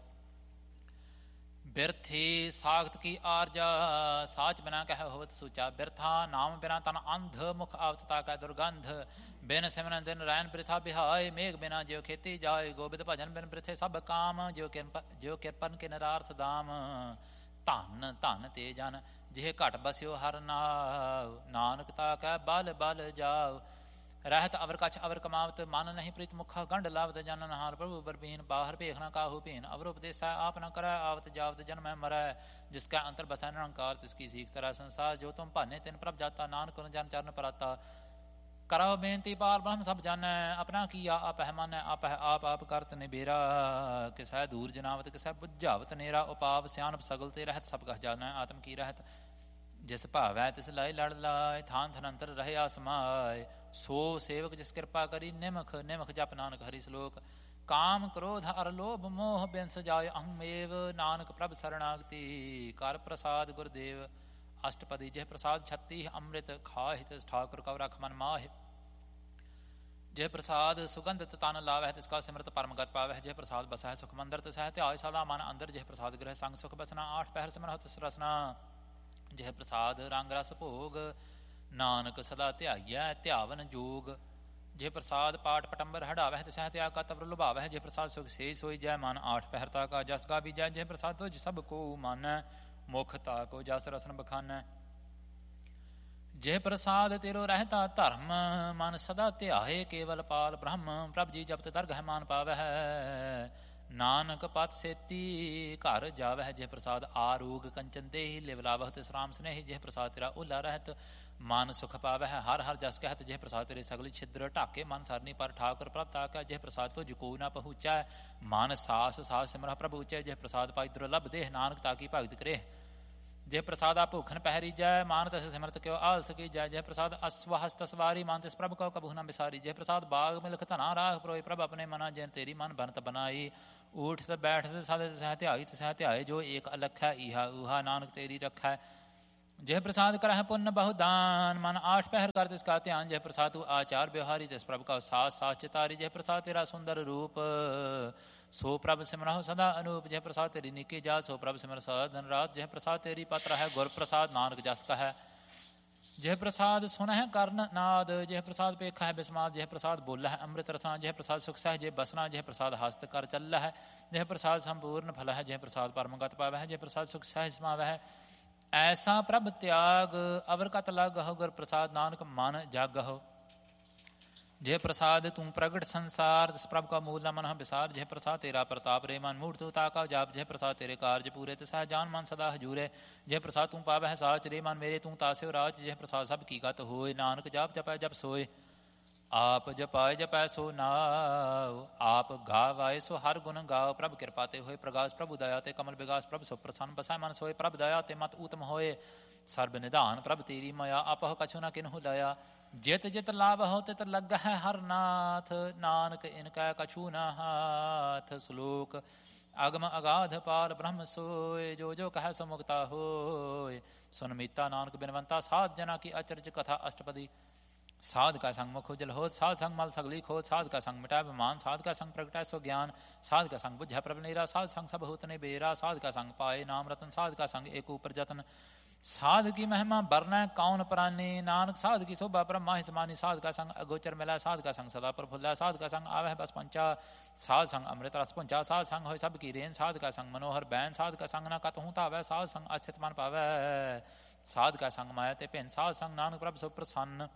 ਬਿਰਥੀ ਸਾਖਤ ਕੀ ਆਰਜਾ, ਸਾਚ ਬਿਨਾ ਕਹਿ ਹੋਵਤ ਸੂਚਾ। ਬਿਰਥਾ ਨਾਮ ਬਿਨਾ ਤਨ ਅੰਧ, ਮੁਖ ਆਵਤ ਤਾ ਕੈ ਦੁਰਗੰਧ। ਬਿਨ ਸਿਮਰਨ ਦਿਨ ਰੈਨ ਬ੍ਰਿਥਾ ਬਿਹਾਏ, ਮੇਘ ਬਿਨਾ ਜਿਉ ਖੇਤੀ ਜਾਏ। ਗੋਬਿੰਦ ਭਜਨ ਬਿਨ ਬ੍ਰਿਥੇ ਸਭ ਕਾਮ, ਜਿਉ ਕਿਰਪਨ ਜਿਉ ਕਿਰਪਨ ਕੇ ਨਰਾਰਥ ਦਾਮ। ਧਨ ਧਨ ਤੇ ਜਨ ਜਿਹ ਘਟ ਬਸਿਓ ਹਰ ਨਾਉ ਨਾਨਕ ਤਾ ਕੈ ਬਲ ਬਲ ਜਾਉ ਰਹਿਤ ਅਵਰ ਕਛ ਅਵਰ ਕਮਾਵਤ ਮਨ ਨਹੀਂ ਪ੍ਰੀਤ ਮੁਖਾ ਗੰਢ ਲਾਵਤ ਜਨ ਨਹਾਰ ਪ੍ਰਭੂ ਬਰਬੀਨ ਬਾਹਰ ਭੇਖ ਨਾ ਕਾਹੂ ਭੀਨ ਅਵਰ ਉਪਦੇਸੈ ਆਪ ਨ ਕਰੈ ਆਵਤ ਜਾਵਤ ਜਨਮੈ ਮਰੈ ਜਿਸ ਕੈ ਅੰਤਰ ਬਸੈ ਨਿਰੰਕਾਰ ਤਿਸ ਕੀ ਸੀਖ ਤਰੈ ਸੰਸਾਰ ਜੋ ਤੁਮ ਭਾਨੇ ਤਿਨ ਪ੍ਰਭ ਜਾਤਾ ਨਾਨਕ ਜਨ ਚਰਨ ਪਰਾਤਾ ਕਰੋ ਬੇਨਤੀ ਪਾਰ ਬ੍ਰਹਮ ਸਭ ਜਾਣੈ ਆਪਣਾ ਕੀਆ ਆਪ ਹੈ ਮਾਨੈ ਆਪ ਹੈ ਆਪ ਆਪ ਕਰਤ ਨਿਬੇਰਾ ਕਿਸੈ ਦੂਰ ਜਨਾਵਤ ਕਿਸੈ ਬੁਝਾਵਤ ਨੇਰਾ ਉਪਾਵ ਸਿਆਣਪ ਸਗਲ ਤੇ ਰਹਿਤ ਸਭ ਕਹ ਜਾਣੈ ਆਤਮ ਕੀ ਰਹਿਤ ਜਿਸ ਭਾਵੈ ਤਿਸ ਲਾਇ ਲੜ ਲਾਇ ਥਾਨ ਥਨੰਤਰ ਰਹਿਆ ਸਮਾਇ ਸੋ ਸੇਵਕ ਜਿਸ ਕਿਰਪਾ ਕਰੀ ਨਿਮਖ ਨਿਮਖ ਜਪ ਨਾਨਕ ਹਰੀ ਸ਼ਲੋਕ ਕਾਮ ਕ੍ਰੋਧ ਅਰ ਲੋਭ ਮੋਹ ਬਿਨ ਸਜਾਇ ਅਹਮੇਵ ਨਾਨਕ ਪ੍ਰਭ ਸਰਣਾਗਤੀ ਕਰ ਪ੍ਰਸਾਦ ਗੁਰਦੇਵ ਅਸ਼ਟਪਦੀ ਜਿਹ ਪ੍ਰਸਾਦ ਛੱਤੀ ਅੰਮ੍ਰਿਤ ਖਾਹਿ ਤਿਸ ਠਾਕੁਰ ਕਉ ਰਖ ਮਨ ਮਾਹਿ ਜੇ ਪ੍ਰਸਾਦ ਸੁਗੰਧਿਤ ਤਨ ਲਾਵਹਿ ਤਿਸ ਕਾ ਸਿਮਰਤ ਪਰਮਗਤ ਪਾਵਹਿ ਜੇ ਪ੍ਰਸਾਦ ਬਸਹਿ ਸੁਖ ਮੰਦਰ ਤਿਸਹਿ ਧਿਆਇ ਸਦਾ ਮਨ ਅੰਦਰ ਜੇ ਪ੍ਰਸਾਦ ਗ੍ਰਹਿ ਸੰਗ ਸੁਖ ਬਸਨਾ ਆਠ ਪਹਿਰ ਸਿਮਰਹੁ ਤਿਸ ਰਸਨਾ ਜੇ ਪ੍ਰਸਾਦ ਰੰਗ ਰਸ ਭੋਗ ਨਾਨਕ ਸਦਾ ਧਿਆਈਐ ਧਿਆਵਨ ਜੋਗ ਜੇ ਪ੍ਰਸਾਦ ਪਾਠ ਪਟੰਬਰ ਹੜਾਵਹਿ ਤਿਸਹਿ ਤਿਆਗ ਕਾ ਤਵਰ ਲੁਭਾਵਹਿ ਜੇ ਪ੍ਰਸਾਦ ਸੁਖ ਸੇ ਸੋਈ ਜੈ ਮਨ ਆਠ ਪਹਿਰ ਤਾ ਕਾ ਜਸ ਗਾ ਬੀਜੈ ਜੇ ਪ੍ਰਸਾਦ ਤੁਜ ਸਭ ਕੋ ਮਾਨੈ ਮੁਖ ਤਾ ਕੋ ਜਸ ਰਸਨ ਬਖਾਨੈ ਜੇ ਪ੍ਰਸਾਦ ਤੇਰੋ ਰਹਿਤਾ ਧਰਮ ਮਨ ਸਦਾ ਧਿਆਏ ਕੇਵਲ ਪਾਲ ਬ੍ਰਹਮ ਪ੍ਰਭ ਜੀ ਜਪਤ ਦਰਗਹਿ ਮਾਨ ਪਾਵਹਿ ਨਾਨਕ ਪਤ ਸੇਤੀ ਘਰ ਜਾਵਹਿ ਜੇ ਪ੍ਰਸਾਦ ਆਰੋਗ ਕੰਚਨ ਦੇਹੀ ਲਿਵ ਲਾਵਹਿ ਤਿਸ ਰਾਮ ਸਨੇਹੀ ਜੇ ਪ੍ਰਸਾਦ ਤੇਰਾ ਓਲਾ ਰਹਿਤ ਮਨ ਸੁਖ ਪਾਵਹਿ ਹਰ ਹਰ ਜਸ ਕਹਿਤ ਜੇ ਪ੍ਰਸਾਦ ਤੇਰੇ ਸਗਲੀ ਛਿਦਰ ਢਾਕੇ ਮਨ ਸਰਨੀ ਪਰ ਠਾਕੁਰ ਪ੍ਰਭ ਤਾਕੈ ਜੇ ਪ੍ਰਸਾਦ ਤੋ ਜੁਕੋ ਨਾ ਪਹੁੰਚੈ ਮਨ ਸਾਸ ਸਾਸ ਸਿਮਰਹਿ ਪ੍ਰਭੂ ਉਚੈ ਜੇ ਪ੍ਰਸਾਦ ਪਾਈ ਦੁਰਲਭ ਦੇਹ ਨਾਨਕ ਤਾਕੀ ਭਗਤ ਕਰੇ ਜੇ ਪ੍ਰਸਾਦਾ ਭੂਖਨ ਪਹਿਰੀ ਜੈ ਮਾਨ ਤਸ ਸਿਮਰਤ ਕਿਉ ਆਲਸ ਕੀ ਜੈ ਜੇ ਪ੍ਰਸਾਦ ਅਸਵਹਸਤ ਸਵਾਰੀ ਮਾਨ ਤਿਸ ਪ੍ਰਭ ਕਉ ਕਬਹੁ ਨ ਬਿਸਾਰੀ ਜੇ ਪ੍ਰਸਾਦ ਬਾਗ ਮਿਲਖ ਧਨਾ ਰਾਖ ਪਰੋਇ ਪ੍ਰਭ ਆਪਣੇ ਮਨਾ ਜੈਨ ਤੇਰੀ ਮਨ ਬਨਤ ਬਨਾਈ ਊਠ ਤੇ ਬੈਠ ਤੇ ਸਾਧੇ ਸਹਿ ਧਿਆਈ ਤਸਹਿ ਧਿਆਏ ਜੋ ਏਕ ਅਲਖੈ ਈਹਾ ਊਹਾ ਨਾਨਕ ਤੇਰੀ ਰਖੈ ਜੇ ਪ੍ਰਸਾਦ ਕਰਹਿ ਪੁੰਨ ਬਹੁ ਦਾਨ ਮਨ ਆਠ ਪਹਿਰ ਕਰ ਤਿਸ ਕਾ ਧਿਆਨ ਜੇ ਪ੍ਰਸਾਦ ਤੂੰ ਆਚਾਰ ਵਿਵਹਾਰੀ ਤਿਸ ਪ੍ਰਭ ਕਾ ਸਾਸ ਸਾਸ ਚਿਤਾਰੀ ਜੇ ਪ੍ਰਸਾਦ ਤੇਰਾ ਸੁੰਦਰ ਰੂਪ ਸੋ ਪ੍ਰਭ ਸਿਮਰਹੁ ਸਦਾ ਅਨੂਪ ਜੇ ਪ੍ਰਸਾਦ ਤੇਰੀ ਨਿੱਕੀ ਜਾਤ ਸੋ ਪ੍ਰਭ ਸਿਮਰ ਸਦਾ ਦਿਨ ਰਾਤ ਜੇ ਪ੍ਰਸਾਦ ਤੇਰੀ ਪਤ ਰਹਿ ਗੁਰ ਪ੍ਰਸਾਦ ਨਾਨਕ ਜਸ ਕਹੈ ਜੇ ਪ੍ਰਸਾਦ ਸੁਨਹਿ ਕਰਨ ਨਾਦ ਜੇ ਪ੍ਰਸਾਦ ਪੇਖਾ ਬਿਸਮਾਦ ਜੇ ਪ੍ਰਸਾਦ ਬੋਲਹਿ ਅੰਮ੍ਰਿਤ ਰਸਨਾ ਜੇ ਪ੍ਰਸਾਦ ਸੁਖ ਸਹਿ ਜੇ ਬਸਨਾ ਜੇ ਪ੍ਰਸਾਦ ਹਸਤ ਕਰ ਚੱਲਹਿ ਜੇ ਪ੍ਰਸਾਦ ਸੰਪੂਰਨ ਫਲਹਿ ਜੇ ਪ੍ਰਸਾਦ ਪਰਮਗਤ ਪਾਵਹਿ ਜੇ ਪ੍ਰਸਾਦ ਸੁਖ ਸਹਿ ਸਮਾਵਹਿ ਐਸਾ ਪ੍ਰਭ ਤਿਆਗ ਅਵਰ ਕਤ ਲਾਗਹੁ ਗੁਰ ਪ੍ਰਸਾਦ ਨਾਨਕ ਮਨ ਜਾਗਹੁ ਜੇ ਪ੍ਰਸਾਦ ਤੂੰ ਪ੍ਰਗਟ ਸੰਸਾਰ ਤਿਸ ਪ੍ਰਭ ਕਾ ਮੂਲ ਨ ਮਨਹੁ ਬਿਸਾਰ ਜੇ ਪ੍ਰਸਾਦ ਤੇਰਾ ਪ੍ਰਤਾਪ ਰੇ ਮਨ ਮੂੜ ਤੂ ਤਾਕਾ ਜਾਪ ਜੇ ਪ੍ਰਸਾਦ ਤੇਰੇ ਕਾਰਜ ਪੂਰੇ ਤਿਸਹਿ ਜਾਨ ਮਨ ਸਦਾ ਹਜੂਰੇ ਜੇ ਪ੍ਰਸਾਦ ਤੂੰ ਪਾਵਹਿ ਸਾਚ ਰੇ ਮਨ ਮੇਰੇ ਤੂੰ ਤਾਸਿਓ ਰਾਜ ਜੇ ਪ੍ਰਸਾਦ ਸਭ ਕੀ ਗਤ ਹੋਏ ਨਾਨਕ ਜਾਪ ਜਪੈ ਜਪ ਸੋਏ ਆਪ ਜਪਾਏ ਜਪੈ ਸੋ ਨਾਉ ਆਪ ਗਾਵਾਏ ਸੋ ਹਰ ਗੁਣ ਗਾਓ ਪ੍ਰਭ ਕਿਰਪਾ ਤੇ ਹੋਏ ਪ੍ਰਗਾਸ ਪ੍ਰਭੂ ਦਇਆ ਤੇ ਕਮਲ ਵਿਗਾਸ ਪ੍ਰਭ ਸੋ ਪ੍ਰਸੰਨ ਬਸੈ ਮਨ ਸੋਏ ਪ੍ਰਭ ਦਇਆ ਤੇ ਮਤ ਊਤਮ ਹੋਏ ਸਰਬ ਨਿਧਾਨ ਪ੍ਰਭ ਤੇਰੀ ਮਾਇਆ ਆਪਹੁ ਕਛੁ ਨ ਕਿਨਹੁ ਲਾਇਆ ਜਿਤ ਜਿਤ ਲਾਭਹੁ ਤਿਤ ਲੱਗਹਿ ਹਰ ਨਾਥ ਨਾਨਕ ਇਨ ਕੈ ਕਛੂ ਨ ਹਾਥ ਸ਼ਲੋਕ ਅਗਮ ਅਗਾਧ ਪਾਲ ਬ੍ਰਹਮ ਸੋਏ ਜੋ ਜੋ ਕਹਿ ਸੋ ਮੁਕਤਾ ਹੋਏ ਸੁਨ ਮੀਤਾ ਨਾਨਕ ਬਿਨਵੰਤਾ ਸਾਧ ਜਨਾ ਕੀ ਅਚਰਜ ਕਥਾ ਅਸ਼ਟਪਦੀ ਸਾਧ ਕਾ ਸੰਗ ਮੁਖ ਉਜਲ ਹੋਤ ਸਾਧ ਸੰਗ ਮਲ ਸਗਲੀ ਖੋਤ ਸਾਧ ਕਾ ਸੰਗ ਮਿਟਾਇ ਬਿਮਾਨ ਸਾਧ ਕਾ ਸੰਗ ਪ੍ਰਗਟਾਇ ਸੋ ਗਿਆਨ ਸਾਧ ਕਾ ਸੰਗ ਬੁਝੈ ਪ੍ਰਭ ਨੀਰਾ ਸਾਧ ਸੰਗ ਸਭ ਹੋਤ ਨੇ ਬੇਰਾ ਸਾਧ ਕਾ ਸੰਗ ਪਾਏ ਨਾਮ ਰਤਨ ਸਾਧ ਕਾ ਸੰਗ ਏਕ ਉਪਰ ਜਤਨ ਸਾਧ ਕੀ ਮਹਿਮਾ ਬਰਨੈ ਕੌਣ ਪ੍ਰਾਨੀ ਨਾਨਕ ਸਾਧ ਕੀ ਸ਼ੋਭਾ ਬ੍ਰਹਮਾ ਹਿ ਸਮਾਨੀ ਸਾਧ ਕਾ ਸੰਗ ਅਗੋਚਰ ਮਿਲੈ ਸਾਧ ਕਾ ਸੰਗ ਸਦਾ ਪ੍ਰਫੁੱਲੈ ਸਾਧ ਕਾ ਸੰਗ ਆਵਹਿ ਬਸ ਪੰਚਾ ਸਾਧ ਸੰਗ ਅੰਮ੍ਰਿਤ ਰਸ ਪੁੰਚਾ ਸਾਧ ਸੰਗ ਹੋਇ ਸਭ ਕੀ ਰੇਨ ਸਾਧ ਕਾ ਸੰਗ ਮਨੋਹਰ ਬੈਨ ਸਾਧ ਕਾ ਸੰਗ ਨ ਕਤਹੁ ਧਾਵੈ ਸਾਧ ਸੰਗ ਅਸਥਿਤ ਮਨ ਪਾਵੈ ਸਾਧ ਕਾ ਸੰਗ ਮਾਇਆ ਤੇ ਭਿੰਨ ਸਾਧ ਸੰਗ ਨਾਨਕ ਪ੍ਰਭ ਸੋ ਪ੍ਰਸੰਨ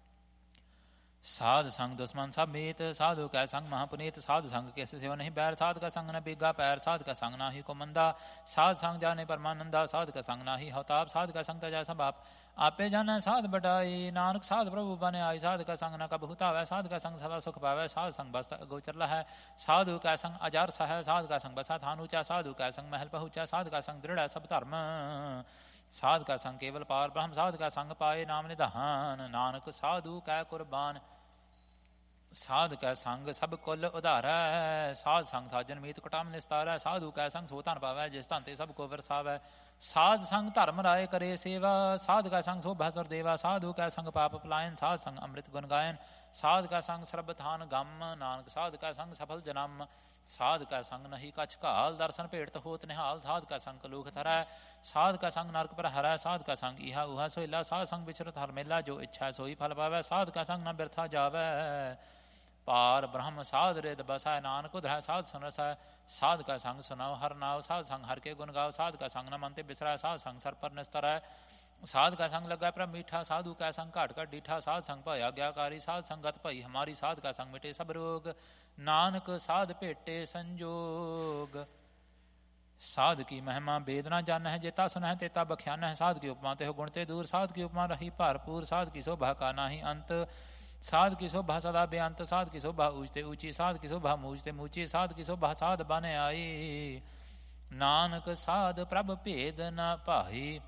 ਸਾਧ ਸੰਗ ਦੁਸ਼ਮਨ ਸਭ ਮੀਤ ਸਾਧੂ ਕੈ ਸੰਗ ਮਹਾਪੁਨੀਤ ਸਾਧ ਸੰਗ ਕੈਸ ਸੇਵਾ ਨਹੀਂ ਬੈਰ ਸਾਧ ਕਾ ਸੰਗ ਨ ਬੀਗਾ ਪੈਰ ਸਾਧ ਕਾ ਸੰਗ ਨਾਹੀ ਕੋ ਮੰਦਾ ਸਾਧ ਸੰਗ ਜਾਣੇ ਪਰਮਾਨੰਦਾ ਸਾਧ ਕਾ ਸੰਗ ਨਾਹੀ ਹਉਤਾਪ ਸਾਧ ਕਾ ਸੰਗ ਤਜਾ ਸਭ ਆਪ ਆਪੇ ਜਾਣੈ ਸਾਧ ਬਟਾਈ ਨਾਨਕ ਸਾਧ ਪ੍ਰਭੂ ਬਨਿ ਆਈ ਸਾਧ ਕਾ ਸੰਗ ਨ ਕਬਹੁ ਧਾਵੈ ਸਾਧ ਕਾ ਸੰਗ ਸਦਾ ਸੁਖ ਪਾਵੈ ਸਾਧ ਸੰਗ ਬਸਤ ਅਗੋਚਰ ਲਹੈ ਸਾਧੂ ਕੈ ਸੰਗ ਅਜਾਰ ਸਹੈ ਸਾਧ ਕਾ ਸੰਗ ਬਸਾ ਥਾਨ ਊਚਾ ਸਾਧੂ ਕੈ ਸੰਗ ਮਹਿਲ ਪਹੁੰਚੈ ਸਾਧ ਕਾ ਸੰਗ ਦ੍ਰਿੜੈ ਸਭ ਧਰਮ ਸਾਧ ਕਾ ਸੰਗ ਕੇਵਲ ਪਾਰ ਬ੍ਰਹਮ ਸਾਧ ਕਾ ਸੰਗ ਪਾਏ ਨਾਮ ਨਿਧਾਨ ਨਾਨਕ ਸਾਧੂ ਕੈ ਕੁਰਬਾਨ ਸਾਧ ਕੈ ਸੰਗ ਸਭ ਕੁਲ ਉਧਾਰੈ ਸਾਧ ਸੰਗ ਸਾਜਨ ਮੀਤ ਕੁਟਾਮ ਨਿਸਤਾਰੈ ਸਾਧੂ ਕੈ ਸੰਗ ਸੋ ਧਨ ਪਾਵੈ ਜਿਸ ਧਨ ਤੇ ਸਭ ਕੋ ਵਰਸਾਵੈ ਸਾਧ ਸੰਗ ਧਰਮ ਰਾਏ ਕਰੇ ਸੇਵਾ ਸਾਧ ਕੈ ਸੰਗ ਸੋਭਾ ਸੁਰ ਦੇਵਾ ਸਾਧੂ ਕੈ ਸੰਗ ਪਾਪ ਪਲਾਇਨ ਸਾਧ ਸੰਗ ਅੰਮ੍ਰਿਤ ਗੁਣ ਗਾਇਨ ਸਾਧ ਕੈ ਸੰਗ ਸਰਬ ਥਾਨ ਗਮ ਨਾਨਕ ਸਾਧ ਕੈ ਸੰਗ ਸਫਲ ਜਨਮ ਸਾਧ ਕੈ ਸੰਗ ਨਹੀਂ ਕਛ ਘਾਲ ਦਰਸ਼ਨ ਭੇਟਤ ਹੋਤ ਨਿਹਾਲ ਸਾਧ ਕੈ ਸੰਗ ਕਲੂਖ ਥਰੈ ਸਾਧ ਕੈ ਸੰਗ ਨਰਕ ਪਰ ਹਰੈ ਸਾਧ ਕੈ ਸੰਗ ਇਹਾ ਉਹਾ ਸੋਇਲਾ ਸਾਧ ਸੰਗ ਵਿਚਰਤ ਹਰ ਮੇਲਾ ਜੋ ਇੱਛਾ ਸੋਈ ਫਲ ਪਾਵੈ ਸਾਧ ਕੈ ਸੰਗ ਨ ਬਿਰਥਾ ਜਾਵੈ ਪਾਰ ਬ੍ਰਹਮ ਸਾਧ ਰਿਦ ਬਸੈ ਨਾਨਕ ਉਧਰੈ ਸਾਧ ਸੁਨ ਰਸੈ ਸਾਧ ਕਾ ਸੰਗ ਸੁਨਾਓ ਹਰ ਨਾਉ ਸਾਧ ਸੰਗ ਹਰ ਕੇ ਗੁਣ ਗਾਓ ਸਾਧ ਕਾ ਸੰਗ ਨ ਮਨ ਤੇ ਬਿਸਰੈ ਸਾਧ ਸੰਗ ਸਰ ਪਰ ਨਿਸਤਰੈ ਸਾਧ ਕਾ ਸੰਗ ਲੱਗਾ ਪ੍ਰਭ ਮੀਠਾ ਸਾਧੂ ਕਾ ਸੰਗ ਘਾਟ ਘਾਟ ਡੀਠਾ ਸਾਧ ਸੰਗ ਭਇ ਆਗਿਆਕਾਰੀ ਸਾਧ ਸੰਗਤ ਭਈ ਹਮਾਰੀ ਸਾਧ ਕਾ ਸੰਗ ਮਿਟੇ ਸਭ ਰੋਗ ਨਾਨਕ ਸਾਧ ਭੇਟੇ ਸੰਜੋਗ ਸਾਧ ਕੀ ਮਹਿਮਾ ਬੇਦ ਨਾ ਜਾਣ ਹੈ ਜੇਤਾ ਸੁਨ ਹੈ ਤੇਤਾ ਬਖਿਆਨ ਹੈ ਸਾਧ ਕੀ ਉਪਮਾ ਤੇ ਗੁਣ ਤੇ ਦੂਰ ਸਾਧ ਕੀ ਉਪਮਾ ਰਹੀ ਭਰਪੂਰ ਸਾਧ ਕੀ ਸ਼ੋਭਾ ਕਾ ਨਾਹੀ ਅੰਤ ਸਾਧ ਕੀ ਸ਼ੋਭਾ ਸਦਾ ਬੇਅੰਤ ਸਾਧ ਕੀ ਸ਼ੋਭਾ ਊਚ ਤੇ ਊਚੀ ਸਾਧ ਕੀ ਸ਼ੋਭਾ ਮੂਚ ਤੇ ਮੂਚੀ ਸਾਧ ਕੀ ਸ਼ੋਭਾ ਸਾਧ ਬਨ ਆਈ ਨਾਨਕ ਸਾਧ ਪ੍ਰਭ ਭੇਦ ਨ ਭਾਈ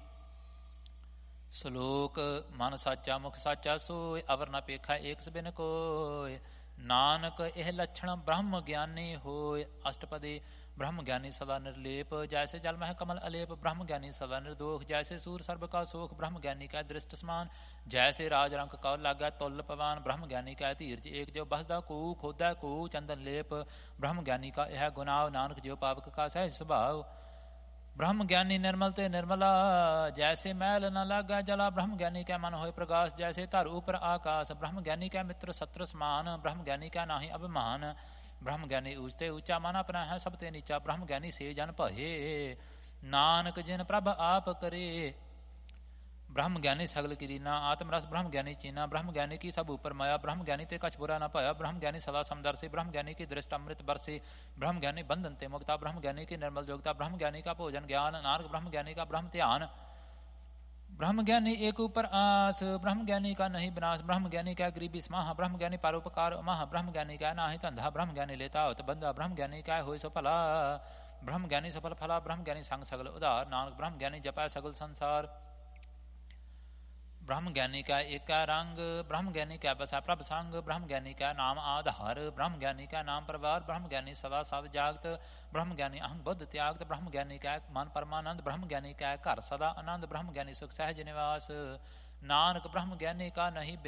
ਸ਼ਲੋਕ ਮਨ ਸਾਚਾ ਮੁਖ ਸਾਚਾ ਸੋਇ ਅਵਰ ਨ ਪੇਖਾ ਏਕ ਸਬਿਨ ਕੋਇ ਨਾਨਕ ਇਹ ਲੱਛਣ ਬ੍ਰਹਮ ਗਿਆਨੀ ਹੋਇ ਅਸ਼ਟਪਦੀ ब्रह्म ज्ञानी सदा निर्लेप जैसे जल मह कमल अलेप ब्रह्म ज्ञानी सदा निर्दोष जैसे सूर सर्व का सोख ब्रह्म ज्ञानी का दृष्ट समान जैसे राज रंक का लागा तुल पवान ब्रह्म ज्ञानी का धीरज एक जो बसदा कू खोदा कू चंदन लेप ब्रह्म ज्ञानी का यह गुनाव नानक जो पावक का सहज स्वभाव ब्रह्म ज्ञानी निर्मल ते निर्मला जैसे मैल न लागा जला ब्रह्म ज्ञानी का मन होय प्रकाश जैसे धर ऊपर आकाश ब्रह्म ज्ञानी का मित्र सत्र समान ब्रह्म ज्ञानी का नाहि अभिमान ब्रह्म ज्ञानी ऊचते ऊंचा मन अपना है सब ते नीचा ब्रह्म ज्ञानी से जन भये नानक जिन प्रभ आप करे ब्रह्म ज्ञानी सगल किरीना आत्म रस ब्रह्म ज्ञानी चीना ब्रह्म ज्ञानी की सब ऊपर माया ब्रह्म ज्ञानी ते कछ बुरा न पाया ब्रह्म ज्ञानी सदा समदर्शी ब्रह्म ज्ञानी की दृष्ट अमृत बरसे ब्रह्म ज्ञानी बंधन ते मुक्ता ब्रह्म ज्ञानी की निर्मल योगता ब्रह्म ज्ञानी का भोजन ज्ञान नानक ब्रह्म ज्ञानी का ब्रह्म ध्यान ब्रह्म ज्ञानी एक ऊपर आस ब्रह्म ज्ञानी का नहीं विनाश ब्रह्म ज्ञानी का गरीबी समाह ब्रह्म ज्ञानी परोपकार मह ब्रह्म ज्ञानी का नाहि धंधा ब्रह्म ज्ञानी लेता होत बंदा ब्रह्म ज्ञानी का होय सो फला ब्रह्म ज्ञानी सफल फला ब्रह्म ज्ञानी संग सगल उदार नानक ब्रह्म ज्ञानी जपै सगल संसार ब्रह्म ज्ञानी का एक रंग ब्रह्म ज्ञानी का बसा प्रभ संग ब्रह्म ज्ञानी का नाम आधार ब्रह्म ज्ञानी का नाम प्रवार ब्रह्म ज्ञानी सदा सद जागत ब्रह्म ज्ञानी अहं बुद्ध त्यागत ब्रह्म ज्ञानी का मन परमानंद ब्रह्म ज्ञानी का घर सदा आनंद ब्रह्म ज्ञानी सुख सहज निवास नानक ब्रह्म ज्ञानी का नहीं